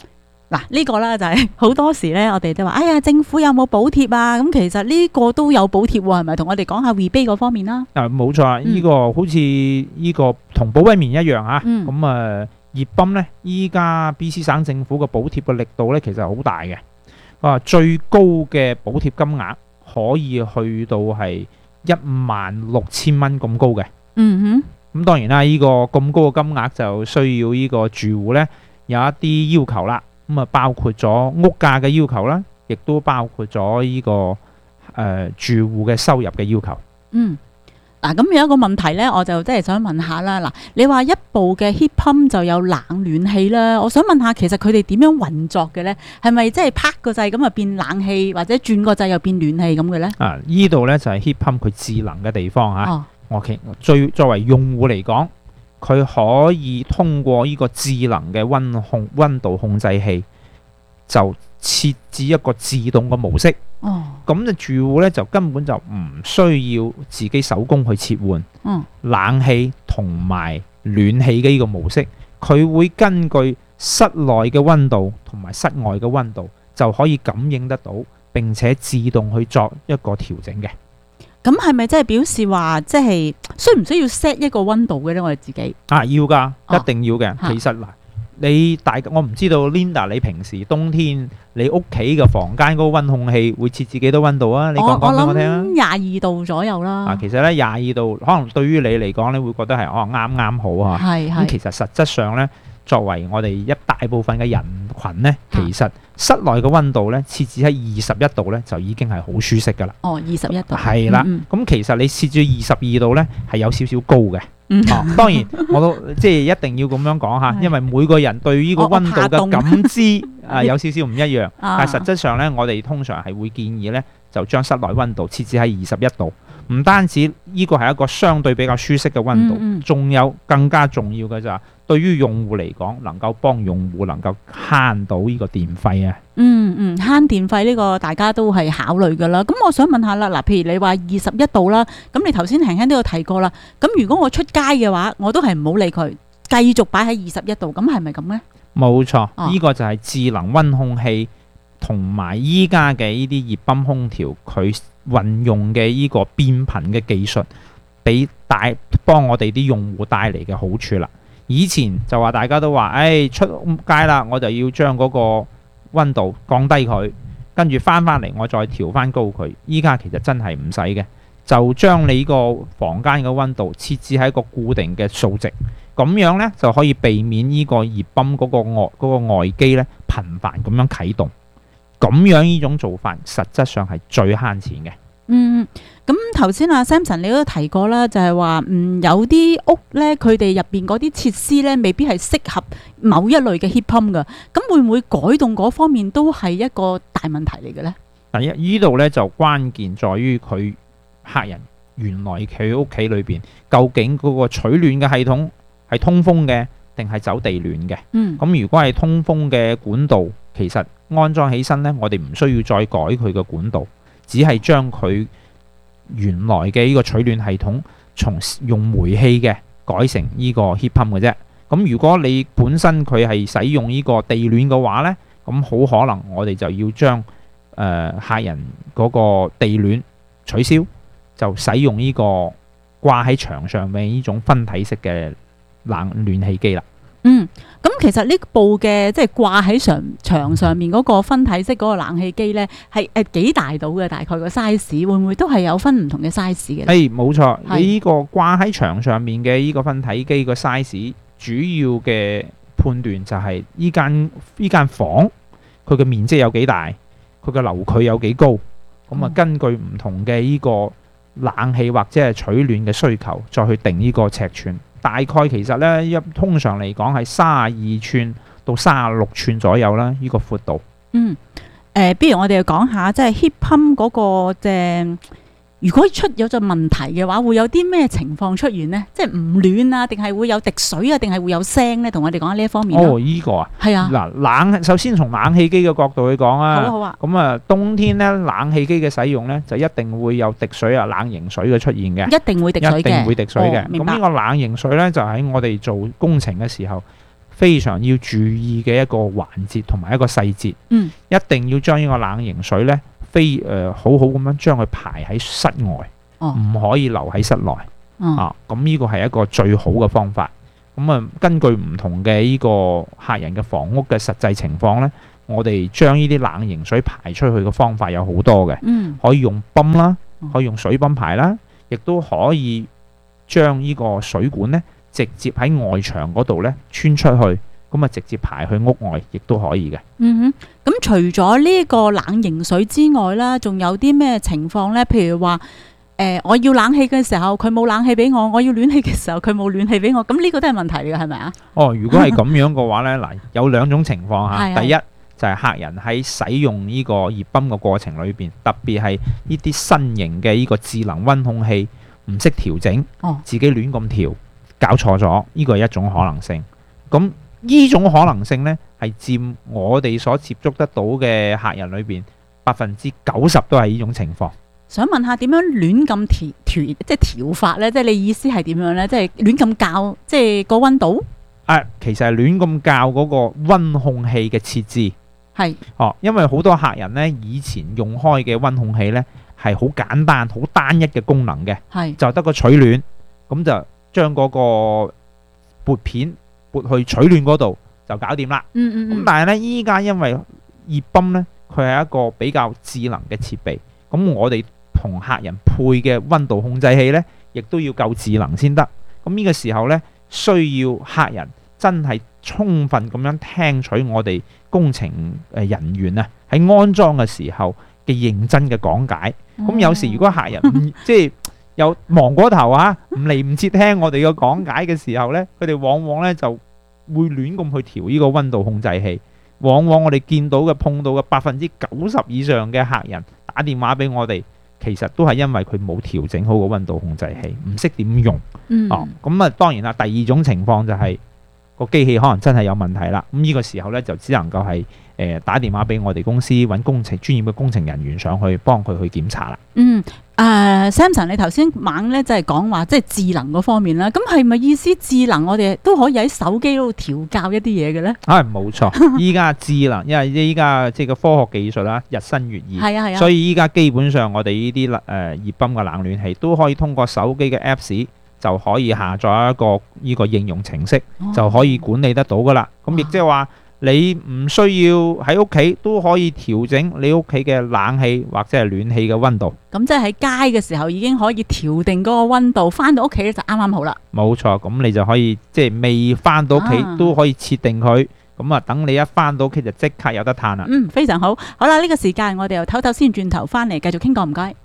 嗱，呢個啦就係好多時咧，我哋都話：哎呀，政府有冇補貼啊？咁其實呢個都有補貼喎，係咪？同我哋講下 rebate 嗰方面啦。 啊，冇錯啊！呢、個好似呢個同保威棉一樣啊。 嗯咁啊，熱泵咧，依家 B C 省政府嘅補貼嘅力度咧，其實好大嘅。啊，最高嘅補貼金額可以去到係一萬六千蚊咁高嘅。 嗯咁當然啦，呢、個咁高嘅金額就需要呢個住戶咧有一啲要求啦。咁啊，包括咗屋價嘅要求啦，亦都包括咗呢、個誒、呃、住戶嘅收入嘅要求。 嗯。嗱，咁有一個問題咧，我就真係想問下啦。嗱，你話一部嘅 heat pump 就有冷暖氣啦，我想問下，其實佢哋點樣運作嘅咧？係咪即係拍個掣咁就變冷氣，或者轉個掣又變暖氣咁嘅咧？ 啊，依度咧就係 heat pump 佢智能嘅地方嚇。 哦我其最作為用戶嚟講，佢可以通過呢個智能嘅温控温度控制器，就設置一個自動嘅模式。 哦。 咁就住戶咧就根本就唔需要自己手工去切換。 嗯。 冷氣同埋暖氣嘅呢個模式，佢會根據室內嘅温度同埋室外嘅温度，就可以感應得到，並且自動去作一個調整嘅。 咁係咪即係表示話，即係需唔需要 set 一個温度嘅咧？我哋自己啊，要㗎， 哦一定要嘅。 嚇其實嗱，你大我唔知道 Linda，你平時冬天你屋企嘅房間嗰個温控器會設置幾多温度啊？你講講俾我聽啊！ 諗廿二度左右啦。 啊，其實咧廿二度，可能對於你嚟講，你會覺得係哦啱啱好啊。 係係咁其實實質上咧，作為我哋一大部分嘅人群咧，其實室內嘅温度咧設置喺二十一度咧，就已經係好舒適㗎啦。 哦，二十一度。 係啦， 嗯咁其實你設置二十二度咧，係有少少高嘅。 嗯哦，當然我都即係一定要咁樣講嚇，因為每個人對呢個温度嘅感知啊有少少唔一樣。 啊但係實質上咧，我哋通常係會建議咧，就將室內温度設置喺二十一度。唔單止呢個係一個相對比較舒適嘅温度， 嗯嗯仲有更加重要嘅就係對於用戶嚟講，能夠幫用戶能夠慳到呢個電費啊！ 嗯嗯，慳電費呢個大家都係考慮㗎啦。咁我想問下啦，嗱，譬如你話二十一度啦，咁你頭先輕輕都有提過啦。咁如果我出街嘅話，我都係唔好理佢，繼續擺喺二十一度，咁係咪咁呢？ 冇錯， 哦呢個就係智能温控器同埋依家嘅呢啲熱泵空調，佢運用嘅呢個變頻嘅技術，俾帶幫我哋啲用戶帶嚟嘅好處啦。以前就話大家都話，誒、哎、出街啦，我就要將嗰個温度降低佢，跟住翻返嚟我再調翻高佢。依家其實真係唔使嘅，就將你個房間嘅温度設置喺一個固定嘅數值，咁樣呢，就可以避免呢個熱泵嗰個外嗰個外機呢頻繁咁樣啟動。咁樣呢種做法實質上係最慳錢嘅。 嗯，咁頭先阿 Samson 你都提過啦，就係話嗯有啲屋咧，佢哋入邊嗰啲設施咧，未必係適合某一類嘅 heat pump 噶。咁會唔會改動嗰方面都係一個大問題嚟嘅咧？ 嗱，依依度咧就關鍵在於佢客人原來佢屋企裏邊究竟嗰個取暖嘅系統係通風嘅定係走地暖嘅？ 嗯， 咁如果係通風嘅管道，其實安裝起身咧，我哋唔需要再改佢嘅管道。只係將佢原來嘅呢個取暖系統從用煤氣嘅改成呢個 heat pump 嘅啫。咁如果你本身佢係使用呢個地暖嘅話呢，咁好可能我哋就要將誒、呃、客人嗰個地暖取消，就使用呢個掛喺牆上面呢種分體式嘅冷暖氣機啦。 嗯，咁其實呢部嘅即係掛喺牆牆上面嗰個分體式嗰個冷氣機呢，係誒幾大到嘅？大概個 size 會唔會都係有分唔同嘅 size 嘅？ 誒，冇錯， 係你呢個掛喺牆上面嘅呢個分體機個 size，主要嘅判斷就係呢間呢間房佢嘅面積有幾大，佢嘅樓距有幾高，咁啊根據唔同嘅呢個冷氣或者係取暖嘅需求，再去定呢個尺寸。大概其實咧，一通常嚟講係三十二寸到三十六寸左右啦，呢個闊度。 嗯，誒，不如我哋講下即係 heat pump 嗰個嘅，如果出咗咗問題嘅話，會有啲咩情況出現呢？即係唔暖啊，定係會有滴水啊，定係會有聲呢？同我哋講下呢一方面。 哦，依個啊， 係啊。 嗱，冷首先從冷氣機嘅角度去講啊。 好啊好啊。 咁啊，冬天咧冷氣機嘅使用咧，就一定會有滴水啊、冷凝水嘅出現嘅。 一定會滴水嘅。 一定會滴水嘅。 哦，明白。 咁呢個冷凝水咧，就喺我哋做工程嘅時候， 非常要注意嘅一個環節同埋一個細節。 嗯， 一定要將呢個冷凝水呢，非誒、呃、好好咁樣將佢排喺室外，唔、 哦、 可以留喺室內。 嗯、 啊，咁呢個係一個最好嘅方法。咁啊，根據唔同嘅呢個客人嘅房屋嘅實際情況呢，我哋將呢啲冷凝水排出去嘅方法有好多嘅， 嗯、 可以用泵啦，可以用水泵排啦，亦都可以將呢個水管呢直接喺外牆嗰度呢穿出去，咁啊直接排去屋外，亦都可以嘅。 嗯哼，咁除咗呢個冷凝水之外啦，仲有啲咩情況呢？譬如話，誒、呃，我要冷氣嘅時候，佢冇冷氣俾我；我要暖氣嘅時候，佢冇暖氣俾我。咁呢個都係問題嚟嘅，係咪啊？ 哦，如果係咁樣嘅話呢，嗱，有兩種情況嚇。 係第一就係、是、客人喺使用呢個熱泵嘅過程裏邊，特別係呢啲新型嘅呢個智能溫控器唔識調整， 哦、 自己亂咁調，搞錯咗，呢個係一種可能性。咁呢種可能性呢，係佔我哋所接觸得到嘅客人裏邊百分之九十都係呢種情況。 想問下點樣亂咁調調，即係調法呢？即係你意思係點樣呢？即係亂咁校，即係個溫度？ 啊，其實係亂咁校嗰個溫控器嘅設置。 係哦，因為好多客人呢，以前用開嘅溫控器呢，係好簡單、好單一嘅功能嘅， 係就得個取暖，咁就將嗰個撥片撥去取暖嗰度就搞掂啦。 嗯嗯嗯。 咁但係呢，依家因為熱泵呢，佢係一個比較智能嘅設備，咁我哋同客人配嘅溫度控制器呢，亦都要夠智能先得。咁呢個時候呢，需要客人真係充分咁樣聽取我哋工程誒人員啊喺安裝嘅時候嘅認真嘅講解。咁、哦、有時如果客人唔即係有忙過頭啊，唔嚟唔切聽我哋嘅講解嘅時候呢，佢哋往往呢就會亂咁去調呢個溫度控制器。往往我哋見到嘅碰到嘅百分之九十以上嘅客人打電話俾我哋，其實都係因為佢冇調整好個溫度控制器，唔識點用。 嗯、 哦，咁啊當然啦，第二種情況就係、是、個機器可能真係有問題啦。咁呢個時候呢，就只能夠係誒打電話俾我哋公司揾工程專業嘅工程人員上去幫佢去檢查啦。 嗯，誒、呃、Samson，你頭先猛呢，就係講話即係智能嗰方面啦。咁係咪意思智能我哋都可以喺手機嗰度調校一啲嘢嘅呢？ 啊，冇錯，依家智能，因為依家即係個科學技術啦，日新月異， 係啊係啊， 所以依家基本上我哋呢啲誒熱泵嘅冷暖氣都可以通過手機嘅 Apps 就可以下載一個呢個應用程式， 哦、就可以管理得到噶啦。咁亦即係話你唔需要喺屋企都可以調整你屋企嘅冷氣或者係暖氣嘅溫度。 咁即係喺街嘅時候已經可以調定嗰個溫度，翻到屋企就啱啱好啦。 冇錯，咁你就可以即係未翻到屋企都可以設定佢。咁啊，等你一翻到屋企就即刻有得嘆啦。 嗯，非常好。好啦，呢、這個時間我哋又唞唞先，轉頭翻嚟繼續傾過，唔該。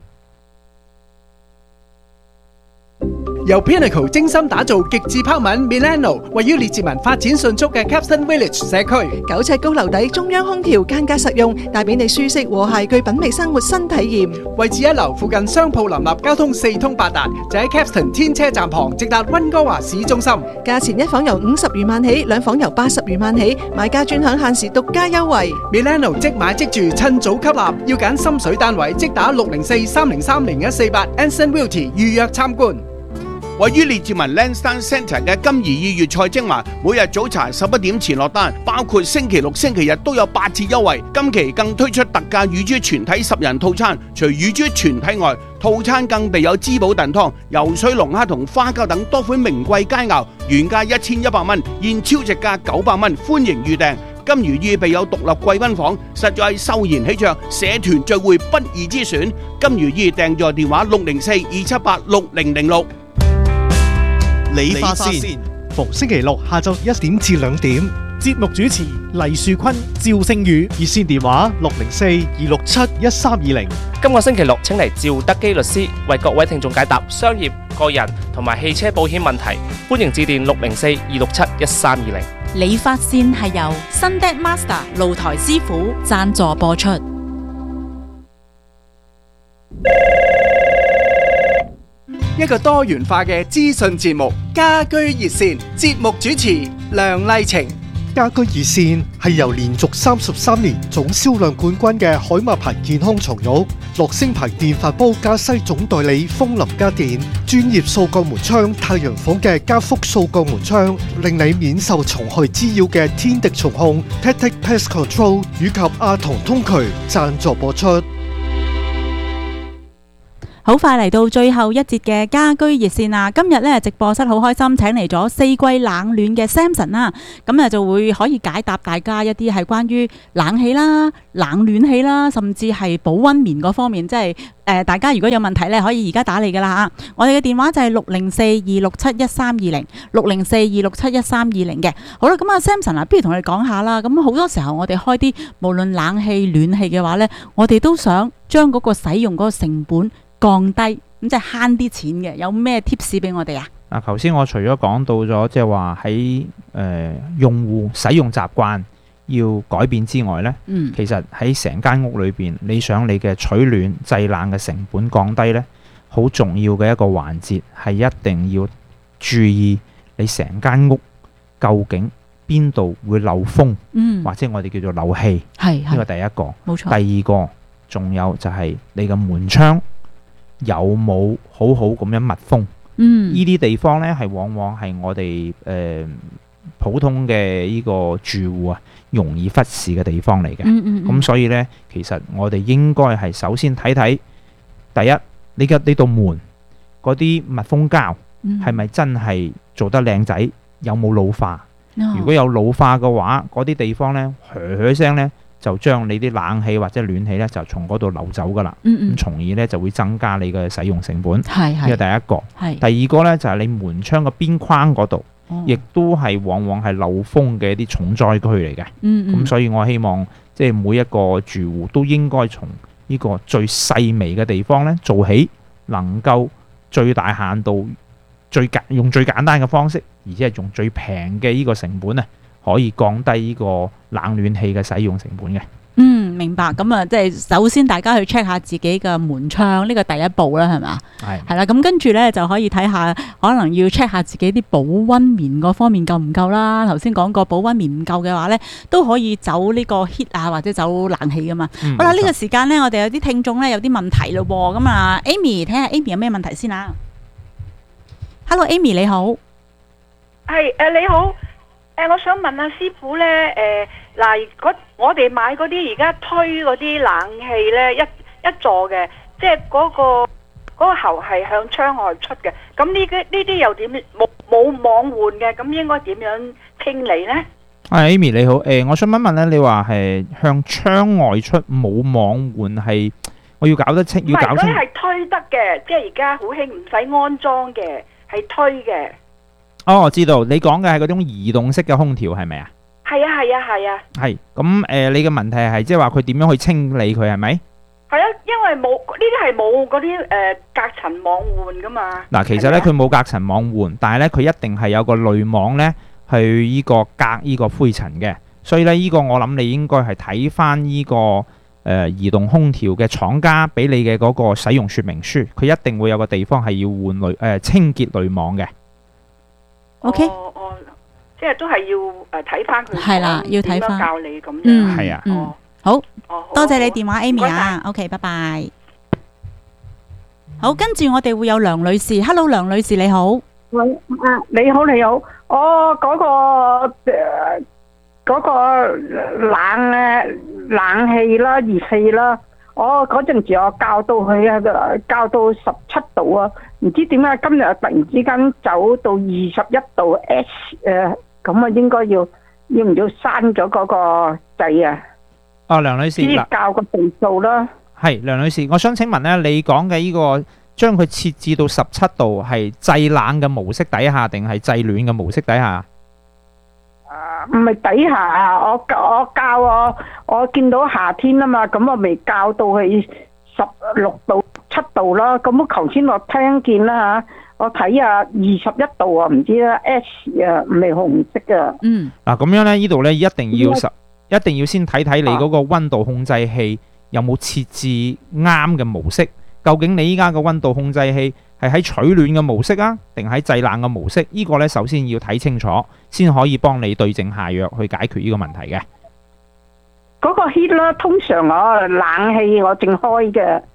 由 Pinnacle 精心打造極致拋物 Milano， 位於列治文發展迅速嘅 Capstan Village 社區， 九尺高樓底中央空調，間隔實用，帶俾你舒適和諧具品味生活新體驗。 位置一樓，附近商鋪林立，交通四通八達，就喺 Capstan 天車站旁，直達溫哥華市中心。 價錢一房由五十餘萬起，兩房由八十餘萬起，買家專享限時獨家優惠。 Milano 即買即住，趁早吸納，要揀心水單位，即打六零四三零三零一四八 Anson Realty 預約參觀。 位於列治文 Lansdowne Centre 嘅金怡意粵菜精華，每日早茶十一點前落單，包括星期六、星期日都有八折優惠。今期更推出特價乳豬全體十人套餐，除乳豬全體外，套餐更備有滋補燉湯、游水龍蝦同花膠等多款名貴佳肴，原價一千一百蚊，現超值價九百蚊，歡迎預訂。金如意備有獨立貴賓房，實在秀賢喜鵲，社團聚會不二之選。金如意訂座電話六零四二七八六零零六。 理髮線，逢星期六下晝一點至兩點。 節目主持黎樹坤、趙星宇， 熱線電話六零四二六七一三二零。 今個星期六請嚟趙德基律師為各位聽眾解答商業、個人同埋汽車保險問題，歡迎致電六零四二六七一三二零。 理髮線係由 Sunday Master 露台師傅贊助播出。 一個多元化嘅資訊節目《家居熱線》，節目主持梁麗晴。 家居熱線係由連續三十三年總銷量冠軍嘅海馬牌健康床褥樂星牌電飯煲加西總代理風林家電，專業掃鋼門窗太陽房嘅加幅掃鋼門窗，令你免受蟲害滋擾嘅天敵蟲控 Tactic Pest Control 以及阿童通渠贊助播出。 好快嚟到最後一節嘅家居熱線啦！今日咧直播室好開心，請嚟咗四季冷暖嘅 Samson 啦，咁啊就會可以解答大家一啲係關於冷氣啦、冷暖氣啦，甚至係保溫棉嗰方面，即係誒、呃、大家如果有問題咧，可以而家打嚟噶啦嚇。我哋嘅電話就係六零四二六七一三二零，六零四二六七一三二零嘅。好啦，咁啊 Samson 啊，不如同你講下啦。咁好多時候我哋開啲無論冷氣、暖氣嘅話咧，我哋都想將嗰個使用嗰個成本降低，咁即係慳啲錢嘅，有咩 tips 俾我哋啊？ 嗱，頭先我除咗講到咗，即係話喺誒用戶使用習慣要改變之外呢， 嗯、 其實喺成間屋裏邊，你想你嘅取暖製冷嘅成本降低呢，好重要嘅一個環節係一定要注意你成間屋究竟邊度會漏風， 嗯、 或者我哋叫做漏氣， 係呢個第一個。 冇錯。 第二個仲有就係你嘅門窗有冇好好咁樣密封？ 嗯， 呢啲地方呢，係往往係我哋誒、呃、普通嘅呢個住戶啊，容易忽視嘅地方嚟嘅。咁、 嗯嗯嗯、 所以呢，其實我哋應該係首先睇睇，第一，你嘅呢道門嗰啲密封膠係咪真係做得靚仔？有冇老化？ 哦、 如果有老化嘅話，嗰啲地方呢，噓噓聲呢，就將你啲冷氣或者暖氣咧，就從嗰度流走噶啦。 嗯嗯。 咁從而咧就會增加你嘅使用成本。 係係。 呢個第一個。 係。第二個咧就係、是、你門窗嘅邊框嗰度，亦、 哦、 都係往往係漏風嘅一啲重災區嚟嘅。 嗯嗯。 咁所以我希望即係每一個住戶都應該從呢個最細微嘅地方咧做起，能夠最大限度、最簡用最簡單嘅方式，而且係用最平嘅呢個成本啊，可以降低呢個冷暖氣嘅使用成本嘅。 嗯，明白。咁啊，即係首先大家去 check 下自己嘅門窗，呢個第一步啦，係咪？ 係。係啦，咁跟住咧就可以睇下，可能要 check 下自己啲保溫棉嗰方面夠唔夠啦。頭先講過保溫棉唔夠嘅話咧，都可以走呢個 heat 啊，或者走冷氣噶嘛。 嗯、 好啦，呢、這個時間咧，我哋有啲聽眾咧有啲問題咯喎。咁啊 ，Amy，睇下 Amy 有咩問題先啊。Hello，Amy 你好。 係誒、呃、你好。誒、呃，我想問下師傅咧，誒、呃、嗱，我哋買嗰啲而家推嗰啲冷氣咧，一一座嘅，即係嗰、那個嗰、那個喉係向窗外出嘅，咁呢啲呢啲又點冇冇網換嘅，咁應該點樣清理呢？ 啊 Amy 你好，誒、呃，我想問問咧，你話係向窗外出冇網換係，我要搞得清，要搞清。唔係， 嗰啲係推得嘅，即係而家好興，唔使安裝嘅，係推嘅。 哦，我知道你講嘅係嗰種移動式嘅空調係咪啊？ 係啊係啊係啊。 係咁誒，你嘅問題係即係話佢點樣去清理佢係咪？ 係啊，因為冇呢啲係冇嗰啲誒隔塵網換噶嘛。 嗱，其實咧佢冇隔塵網換，但係咧佢一定係有個濾網咧去呢個隔呢個灰塵嘅，所以咧呢個我諗你應該係睇翻呢個誒、呃、移動空調嘅廠家俾你嘅嗰個使用說明書，佢一定會有個地方係要換濾誒清潔濾網嘅。 O K， 哦哦，即係都係要誒睇翻佢， 係啦，要睇翻教你咁樣， 嗯， 係啊， 嗯，好，多謝你電話 Amy 啊 ，O K，拜拜。好，跟住我哋會有梁女士 ，Hello， 梁女士你好， 喂，啊，你好你好，我嗰個誒嗰個冷咧冷氣啦，熱氣啦。我嗰陣時我校到佢啊，校到十七度啊，唔知點解今日突然之間走到二十一度 S 誒，咁啊應該要要唔要刪咗嗰個掣啊？ 哦，梁女士， 嗱，校個度數啦。 係梁女士，我想請問咧，你講嘅呢個將佢設置到十七度係製冷嘅模式底下，定係製暖嘅模式底下？ 唔係底下啊！我我校我我見到夏天啊嘛，咁我未校到去十六度七度啦。咁我頭先我聽見啦嚇，我睇下二十一度啊，唔知啦 S 啊，唔係紅色啊。 嗯。嗱咁樣咧，呢度咧一定要十，一定要先睇睇你嗰個溫度控制器有冇設置啱嘅模式。究竟你依家嘅溫度控制器係喺取暖嘅模式啊，定喺製冷嘅模式？呢個呢，首先要睇清楚，先可以幫你對症下藥去解決呢個問題嘅。 嗰個 heat 啦，通常我冷氣我正開嘅，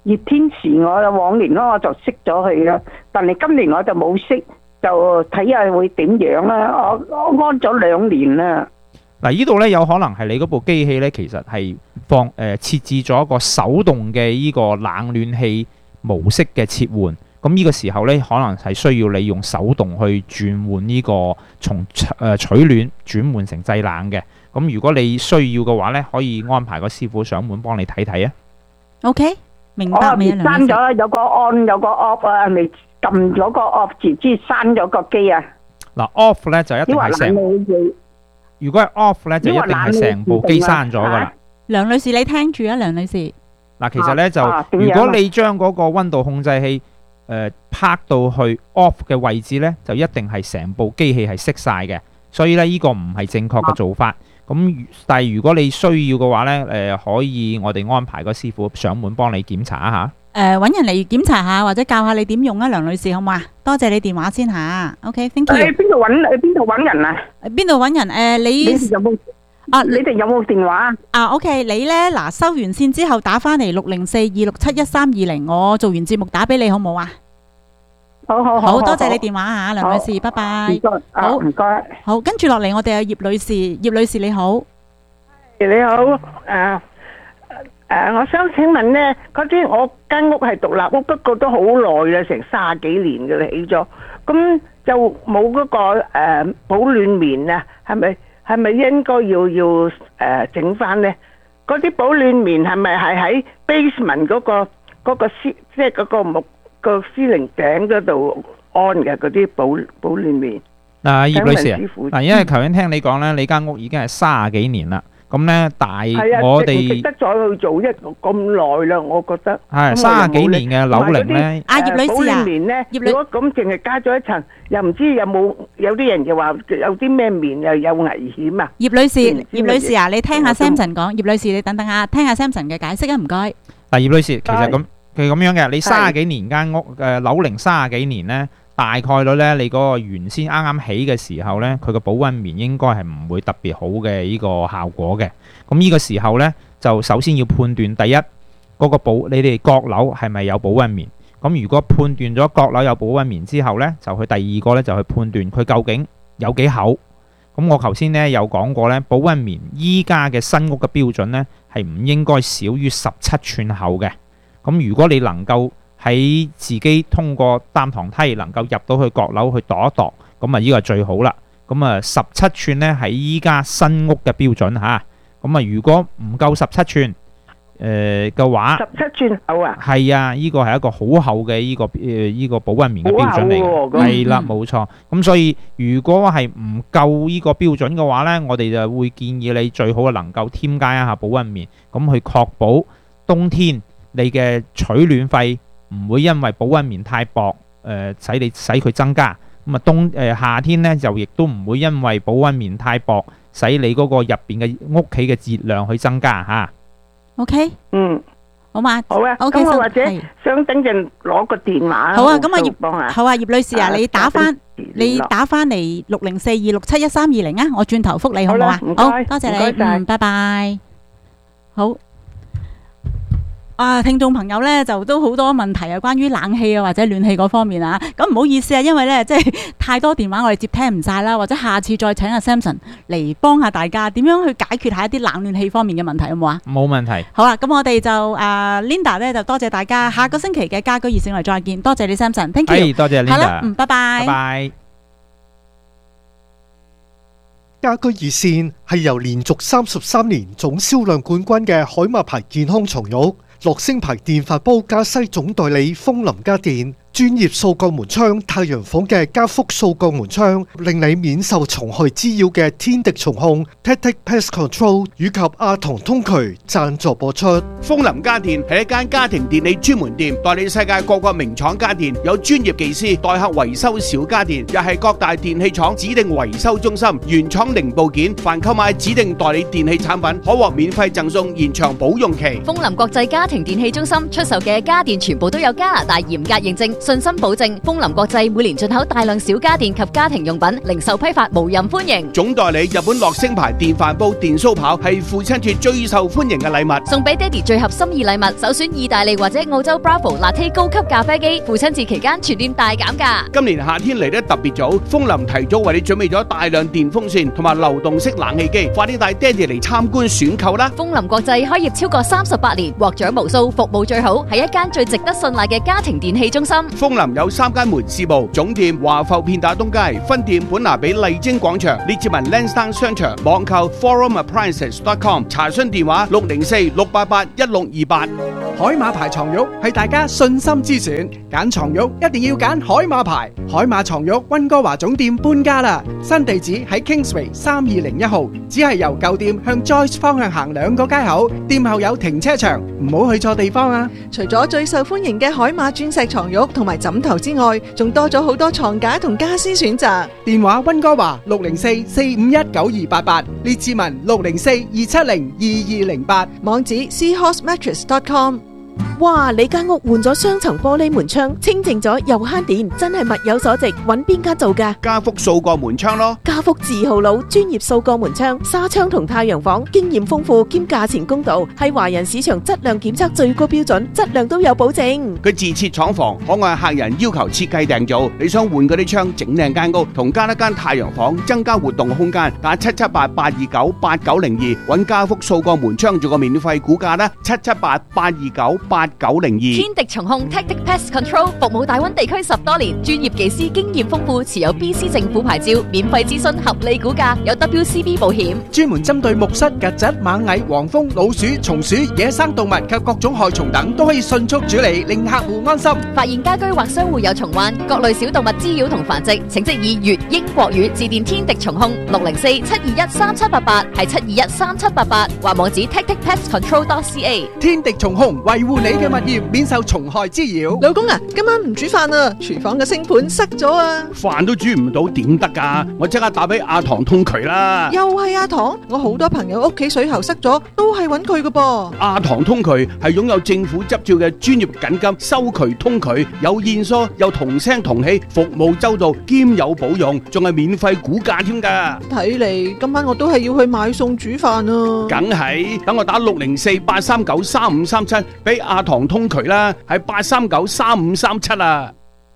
熱天時我往年咯我就熄咗佢啦，但係今年我就冇熄，就睇下會點樣啦。我我安咗兩年啦。 嗱，呢度咧有可能係你嗰部機器咧，其實係放誒、呃、設置咗一個手動嘅呢個冷暖氣模式嘅切換。咁呢個時候咧，可能係需要你用手動去轉換呢個從誒、呃、取暖轉換成製冷嘅。咁如果你需要嘅話咧，可以安排個師傅上門幫你睇睇啊。 OK， 明我白未啊？ 刪咗有個 on 有個 off 啊，未撳咗個 off 字之刪咗個機啊。 嗱 off 咧就一定係成，如果係 off 咧就一定係成部機閂咗噶啦。 梁女士，你聽住啊，梁女士。 嗱，其實咧就啊點樣啊如果你將嗰個溫度控制器誒拍到去 off 嘅位置咧，就一定係成部機器係熄晒嘅。所以咧呢個唔係正確嘅做法。咁但係如果你需要嘅話咧，誒可以我哋安排個師傅上門幫你檢查一下。 誒揾人嚟檢查下，或者教下你點用啊，梁女士，好唔好啊？多謝你電話先嚇。OK，thank you。 誒邊度揾？誒邊度揾人啊？ 邊度揾人？誒你你哋有冇啊？ 你哋有冇電話啊？OK，你咧嗱收完線之後打翻嚟六零四二六七一三二零，我做完節目打俾你好冇啊？ 好好好多謝你電話嚇，梁女士，拜拜。 唔該，好唔該。 好，跟住落嚟我哋有葉女士，葉女士你好。 你好，誒、呃、誒、呃，我想請問咧，嗰啲我間屋係獨立屋，不過都好耐啦，成三十幾年嘅啦起咗，咁就冇嗰、那個誒、呃、保暖棉啊，係咪係咪應該要要誒整翻咧？嗰啲保暖棉係咪係喺 basement 嗰、那個嗰、那個司即係嗰個木、那個司靈頂嗰度安嘅嗰啲保保暖棉？ 嗱，葉女士啊， 請問師傅嗱，因為頭先聽你講咧，你間屋已經係三十幾年啦。咁咧，大係啊， 我值唔值哋得再去做一咁耐啦，我覺得係三十幾年嘅樓齡咧。 阿葉女士啊， 保暖棉咧，如果咁淨係加咗一層，又唔知有冇有啲人就話有啲咩棉又有危險啊？ 葉女士，葉女士啊，你聽下 Samson 講。葉女士，你等等下，聽下 Samson 嘅解釋啊，唔該。 嗱，葉女士，其實咁佢咁樣嘅，你三十幾年間屋誒樓齡三十幾年咧。大概率咧，你嗰個原先啱啱起嘅時候咧，佢個保溫棉應該係唔會特別好嘅呢個效果嘅。咁呢個時候咧，就首先要判斷第一嗰、嗰個保你哋閣樓係咪有保溫棉。咁如果判斷咗閣樓有保溫棉之後咧，就去第二個咧就去判斷佢究竟有幾厚。咁我頭先咧有講過咧，保溫棉依家嘅新屋嘅標準咧係唔應該少於十七寸厚嘅。咁如果你能夠喺自己通過擔堂梯能夠入到去閣樓去度一度，咁啊呢個最好啦。咁啊十七寸呢係依家新屋嘅標準嚇。咁啊如果唔夠十七寸誒嘅話， 十七寸厚啊？ 係啊，呢個係一個好厚嘅呢個誒呢個保溫棉嘅標準嚟嘅。係啦，冇錯。咁所以如果係唔夠呢個標準嘅話呢，我哋就會建議你最好能夠添加一下保溫棉，咁去確保冬天你嘅取暖費唔會因為保溫棉太薄，誒、呃、使你使佢增加。咁啊冬誒、呃、夏天咧就亦都唔會因為保溫棉太薄，使你嗰個入邊嘅屋企嘅熱量去增加嚇。 OK， 嗯， 好嘛， 好啊。 OK， 咁我或者係想等陣攞個電話。 好啊，咁啊幫葉，好啊葉女士啊， 啊你打翻你打翻嚟六零四二六七一三二零啊，我轉頭覆你好唔好啊？ 好啦唔該好，多謝你， 唔該晒嗯，拜拜。好。啊，聽眾朋友咧就都好多問題啊，關於冷氣啊或者暖氣嗰方面啊，咁唔好意思啊，因為咧即係太多電話我哋接聽唔晒啦，或者下次再請阿 Samson 嚟幫下大家點樣去解決下一啲冷暖氣方面嘅問題，好唔好啊？ 冇問題。 好啦，咁我哋就誒、呃、Linda 咧就多謝大家，下個星期嘅家居熱線我哋再見，多謝你 Samson，thank you， 多謝 Linda， 好啦，嗯，拜拜， 拜拜。 家居熱線係由連續三十三年總銷量冠軍嘅海馬牌健康床褥、樂聲牌電飯煲加西總代理風林家電、專業掃鋼門窗太陽房嘅加福掃鋼門窗，令你免受蟲害滋擾嘅天敵蟲控 Tactic Pest Control 以及阿童通渠贊助播出。 風林家電係一間家庭電器專門店，代理世界各個名廠家電，有專業技師代客維修小家電，又係各大電器廠指定維修中心，原廠零部件，凡購買指定代理電器產品，可獲免費贈送延長保用期。 風林國際家庭電器中心出售嘅家電全部都有加拿大嚴格認證。 信心保證，楓林國際每年進口大量小家電及家庭用品，零售批發無任歡迎。 總代理日本樂聲牌電飯煲、電酥刨係父親節最受歡迎嘅禮物， 送俾爹哋最合心意禮物，首選意大利或者澳洲 Bravo Latte 高級咖啡機，父親節期間全店大減價。 今年夏天嚟得特別早，楓林提早為你準備咗大量電風扇同埋流動式冷氣機，快啲帶爹哋嚟參觀選購啦！ 楓林國際開業超過三十八年，獲獎無數，服務最好，係一間最值得信賴嘅家庭電器中心。 楓林有三間門市部，總店華埠片打東街，分店本拿比麗晶廣場，列治文 Lansdowne 商場，網購 forum appliances dot com， 查詢電話六零四六八八一六二八。 海馬牌床褥係大家信心之選，揀床褥一定要揀海馬牌。海馬床褥溫哥華總店搬家啦，新地址喺 Kingsway 三二零一號，只係由舊店向 Joyce 方向行兩個街口，店後有停車場，唔好去錯地方啊！ 除咗最受歡迎嘅海馬鑽石床褥同埋枕頭之外，仲多咗好多床架同家私選擇。 電話溫哥華六零四四五一九二八八，列治文六零四二七零二二零八， 網址 seahorse mattress dot com。 哇！你間屋換咗雙層玻璃門窗，清淨咗又慳電，真係物有所值。揾邊間做㗎？ 家福掃過門窗咯。 家福字號佬，專業掃過門窗、紗窗同太陽房，經驗豐富兼價錢公道，係華人市場質量檢測最高標準，質量都有保證。 佢自設廠房，可按客人要求設計訂造。你想換嗰啲窗，整靚間屋，同加一間太陽房，增加活動空間，打七七八八二九八九零二，揾家福掃過門窗做個免費估價啦，七七八八二九八九零二。 天敵蟲控 Tactic Pest Control 服務大灣地區十多年，專業技師經驗豐富，持有 B C 政府牌照，免費諮詢合理估價，有 W C B 保險， 專門針對木虱、曱甴、螞蟻、黃蜂、老鼠、松鼠、野生動物及各種害蟲等，都可以迅速處理，令客戶安心。 發現家居或商戶有蟲患，各類小動物滋擾同繁殖，請即以粵英國語致電天敵蟲控六零四七二一三七八八，係七二一三七八八，或網址 tactic pest control dot c a。 天敵蟲控維護你嘅物業，免受蟲害滋擾。 老公啊，今晚唔煮飯啊，廚房嘅星盤塞咗啊！ 飯都煮唔到點得㗎？我即刻打俾阿唐通渠啦！ 又係阿唐，我好多朋友屋企水喉塞咗，都係揾佢㗎噃。 阿唐通渠係擁有政府執照嘅專業緊急收渠通渠，有現疏又同聲同氣，服務周到兼有保用，仲係免費估價添㗎。 睇嚟今晚我都係要去買餸煮飯啊！ 梗係，等我打六零四八三九三五三七俾阿唐通渠啦，係八三九三五三七啊！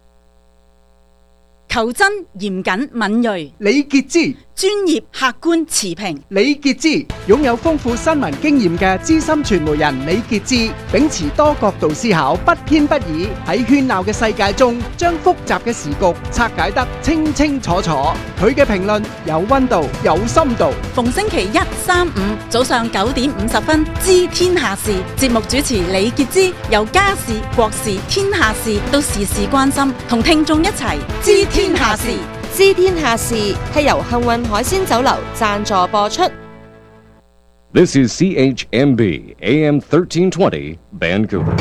求真、嚴謹、敏銳， 李傑之。 專業、客觀、持平。 李傑之擁有豐富新聞經驗嘅資深傳媒人李傑之，秉持多角度思考，不偏不倚，喺喧鬧嘅世界中，將複雜嘅時局拆解得清清楚楚。佢嘅評論有溫度、有深度。 逢星期一、三、五早上九點五十分，知天下事節目主持李傑之，由家事、國事、天下事都事事關心，同聽眾一齊知天下事。 知天下事係由幸運海鮮酒樓贊助播出。 This is C H M B A M thirteen twenty Vancouver。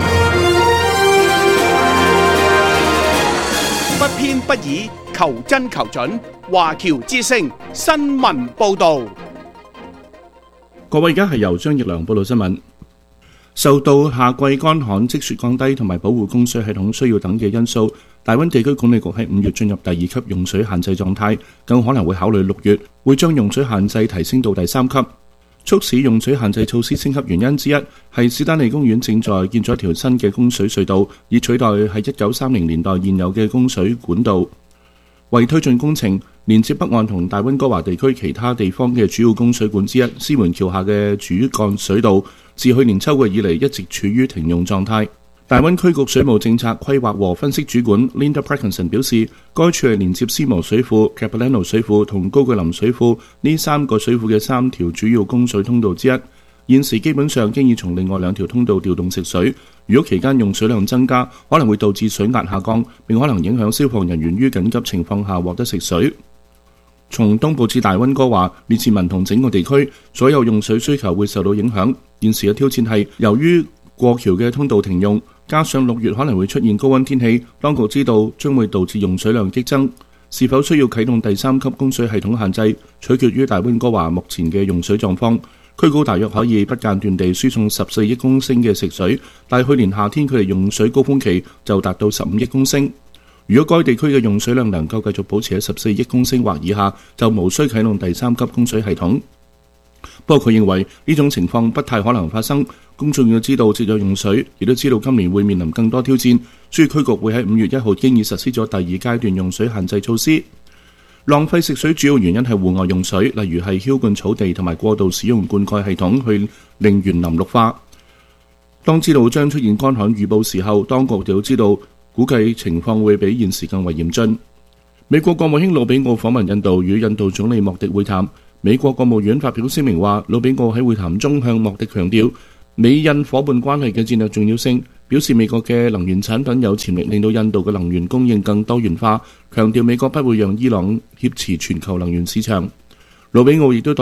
不偏不倚，求真求準。華僑之聲新聞報導。 各位，而家係由張奕良報道新聞。受到夏季乾旱、積雪降低同埋保護供水系統需要等嘅因素，大溫地區管理局喺五月進入第二級用水限制狀態，更可能會考慮六月會將用水限制提升到第三級。促使用水限制措施升級原因之一係史丹利公園正在建咗一條新嘅供水隧道，以取代喺一九三零年代現有嘅供水管道。為推進工程，連接北岸同大溫哥華地區其他地方嘅主要供水管之一獅門橋下嘅主幹水道，自去年秋季以嚟一直處於停用狀態。大溫區局水務政策規劃和分析主管 Linda Parkinson 表示，該處係連接斯摩水庫、Capilano 水庫同高句林水庫呢三個水庫嘅三條主要供水通道之一。現時基本上經已從另外兩條通道調動食水，如果期間用水量增加，可能會導致水壓下降，並可能影響消防人員於緊急情況下獲得食水。從東部至大溫哥華、列治文同整個地區，所有用水需求會受到影響。現時嘅挑戰係由於過橋嘅通道停用，加上六月可能會出現高溫天氣，當局知道將會導致用水量激增。是否需要啟動第三級供水系統限制，取決於大溫哥華目前嘅用水狀況。 區高大約可以不間斷地輸送十四億公升嘅食水，但係去年夏天佢哋用水高峰期就達到十五億公升。如果該地區嘅用水量能夠繼續保持喺十四億公升或以下，就無需啟動第三級供水系統。不過佢認為呢種情況不太可能發生。公眾要知道節約用水，亦都知道今年會面臨更多挑戰，所以區局會喺五月一號經已實施咗第二階段用水限制措施。浪費食水主要原因係戶外用水，例如係澆灌草地同埋過度使用灌溉系統去令園林綠化。當知道將出現乾旱預報時候，當局就知道估計情況會比現時更為嚴峻。美國國務卿魯比奧訪問印度，與印度總理莫迪會談。美國國務院發表聲明話，魯比奧喺會談中向莫迪強調美印伙伴關係嘅戰略重要性，表示美國嘅能源產品有潛力令到印度嘅能源供應更多元化，強調美國不會讓伊朗挾持全球能源市場。魯比奧亦都代